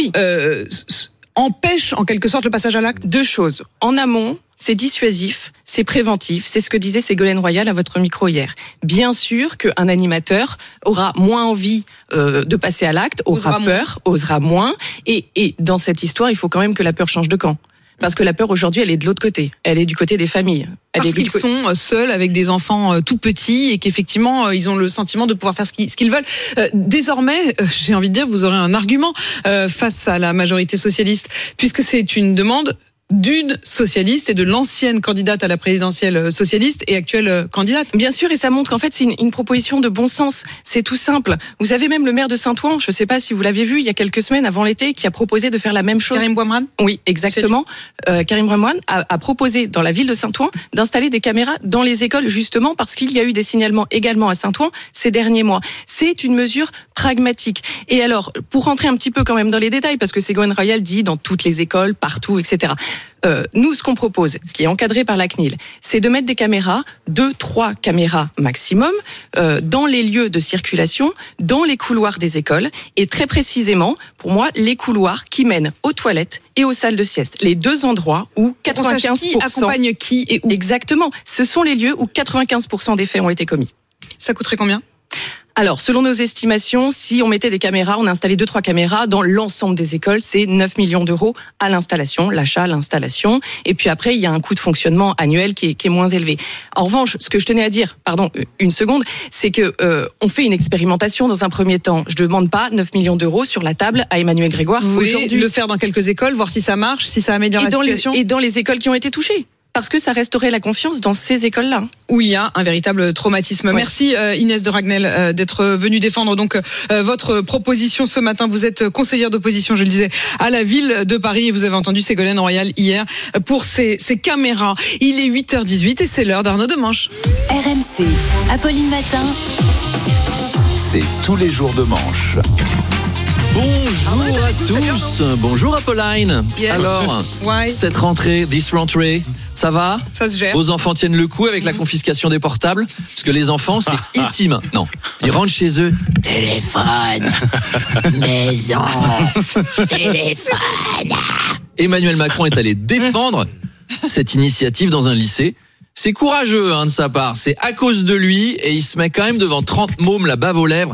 empêche en quelque sorte le passage à l'acte? 2 choses. En amont, c'est dissuasif, c'est préventif, c'est ce que disait Ségolène Royal à votre micro hier. Bien sûr qu'un animateur aura moins envie de passer à l'acte, aura peur, osera moins. Et dans cette histoire, il faut quand même que la peur change de camp. Parce que la peur aujourd'hui, elle est de l'autre côté. Elle est du côté des familles. Parce qu'ils sont seuls avec des enfants tout petits et qu'effectivement, ils ont le sentiment de pouvoir faire ce qu'ils veulent. Désormais, j'ai envie de dire, vous aurez un argument face à la majorité socialiste, puisque c'est une demande d'une socialiste et de l'ancienne candidate à la présidentielle socialiste et actuelle candidate. Bien sûr, et ça montre qu'en fait c'est une proposition de bon sens. C'est tout simple. Vous avez même le maire de Saint-Ouen, je ne sais pas si vous l'avez vu, il y a quelques semaines avant l'été, qui a proposé de faire la même chose. Karim Bouamrane ? Oui, exactement. Karim Bouamrane a proposé dans la ville de Saint-Ouen d'installer des caméras dans les écoles, justement parce qu'il y a eu des signalements également à Saint-Ouen ces derniers mois. C'est une mesure pragmatique. Et alors, pour rentrer un petit peu quand même dans les détails, parce que Ségolène Royal dit dans toutes les écoles, partout, etc. Nous, ce qu'on propose, ce qui est encadré par la CNIL, c'est de mettre des caméras, 2-3 caméras maximum, dans les lieux de circulation, dans les couloirs des écoles, et très précisément, pour moi, les couloirs qui mènent aux toilettes et aux salles de sieste. Les deux endroits où 95%... Qui accompagne qui et où. Exactement. Ce sont les lieux où 95% des faits ont été commis. Ça coûterait combien ? Alors, selon nos estimations, si on mettait des caméras, on a installé 2-3 caméras dans l'ensemble des écoles, c'est 9 millions d'euros à l'installation, l'achat, l'installation. Et puis après, il y a un coût de fonctionnement annuel qui est moins élevé. En revanche, ce que je tenais à dire, une seconde, c'est que on fait une expérimentation dans un premier temps. Je ne demande pas 9 millions d'euros sur la table à Emmanuel Grégoire. Vous voulez le faire dans quelques écoles, voir si ça marche, si ça améliore la situation ? Et dans les écoles qui ont été touchées. Parce que ça restaurait la confiance dans ces écoles-là. Où il y a un véritable traumatisme. Ouais. Merci Inès de Ragnel d'être venue défendre donc votre proposition ce matin. Vous êtes conseillère d'opposition, je le disais, à la ville de Paris. Et vous avez entendu Ségolène Royal hier pour ces caméras. Il est 8h18 et c'est l'heure d'Arnaud Demanche. RMC, Apolline Matin. C'est tous les jours de manche. Bonjour à tous. Bonjour Apolline. Yes. Alors, cette rentrée, ça va ? Ça se gère. Vos enfants tiennent le coup avec la confiscation des portables ? Parce que les enfants, c'est E.T. maintenant. Ils rentrent chez eux. Téléphone. Maison. Téléphone. Emmanuel Macron est allé défendre cette initiative dans un lycée. C'est courageux de sa part, c'est à cause de lui et il se met quand même devant 30 mômes la bave aux lèvres.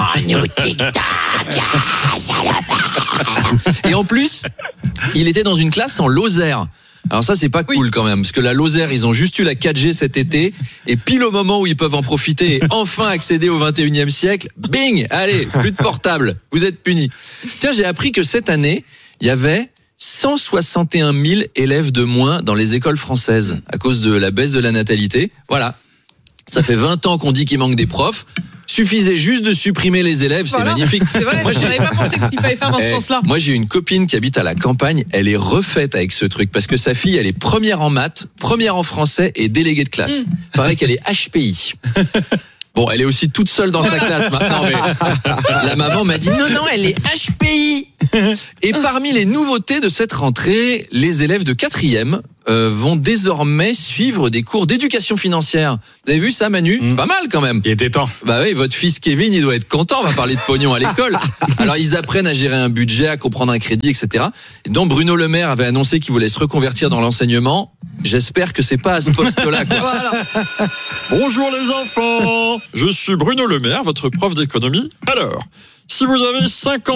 Et en plus, il était dans une classe en Lozère. Alors ça c'est pas cool quand même, parce que la Lozère ils ont juste eu la 4G cet été et pile au moment où ils peuvent en profiter et enfin accéder au 21e siècle, bing, allez, plus de portable, vous êtes punis. Tiens, j'ai appris que cette année, il y avait 161 000 élèves de moins dans les écoles françaises à cause de la baisse de la natalité. Voilà. Ça fait 20 ans qu'on dit qu'il manque des profs. Suffisait juste de supprimer les élèves, c'est magnifique. C'est vrai, je n'avais pas pensé qu'il fallait faire dans ce sens-là. Moi, j'ai une copine qui habite à la campagne, elle est refaite avec ce truc parce que sa fille, elle est première en maths, première en français et déléguée de classe. Pareil qu'elle est HPI. Bon, elle est aussi toute seule dans sa classe maintenant, mais la maman m'a dit non, elle est HPI. Et parmi les nouveautés de cette rentrée, les élèves de 4e vont désormais suivre des cours d'éducation financière. Vous avez vu ça, Manu ? C'est pas mal quand même. Il était temps. Bah oui, votre fils Kevin, il doit être content, on va parler de pognon à l'école. Alors ils apprennent à gérer un budget, à comprendre un crédit, etc. Et donc Bruno Le Maire avait annoncé qu'il voulait se reconvertir dans l'enseignement. J'espère que c'est pas à ce poste-là, quoi. Voilà. Bonjour les enfants, je suis Bruno Le Maire, votre prof d'économie. Alors, si vous avez 50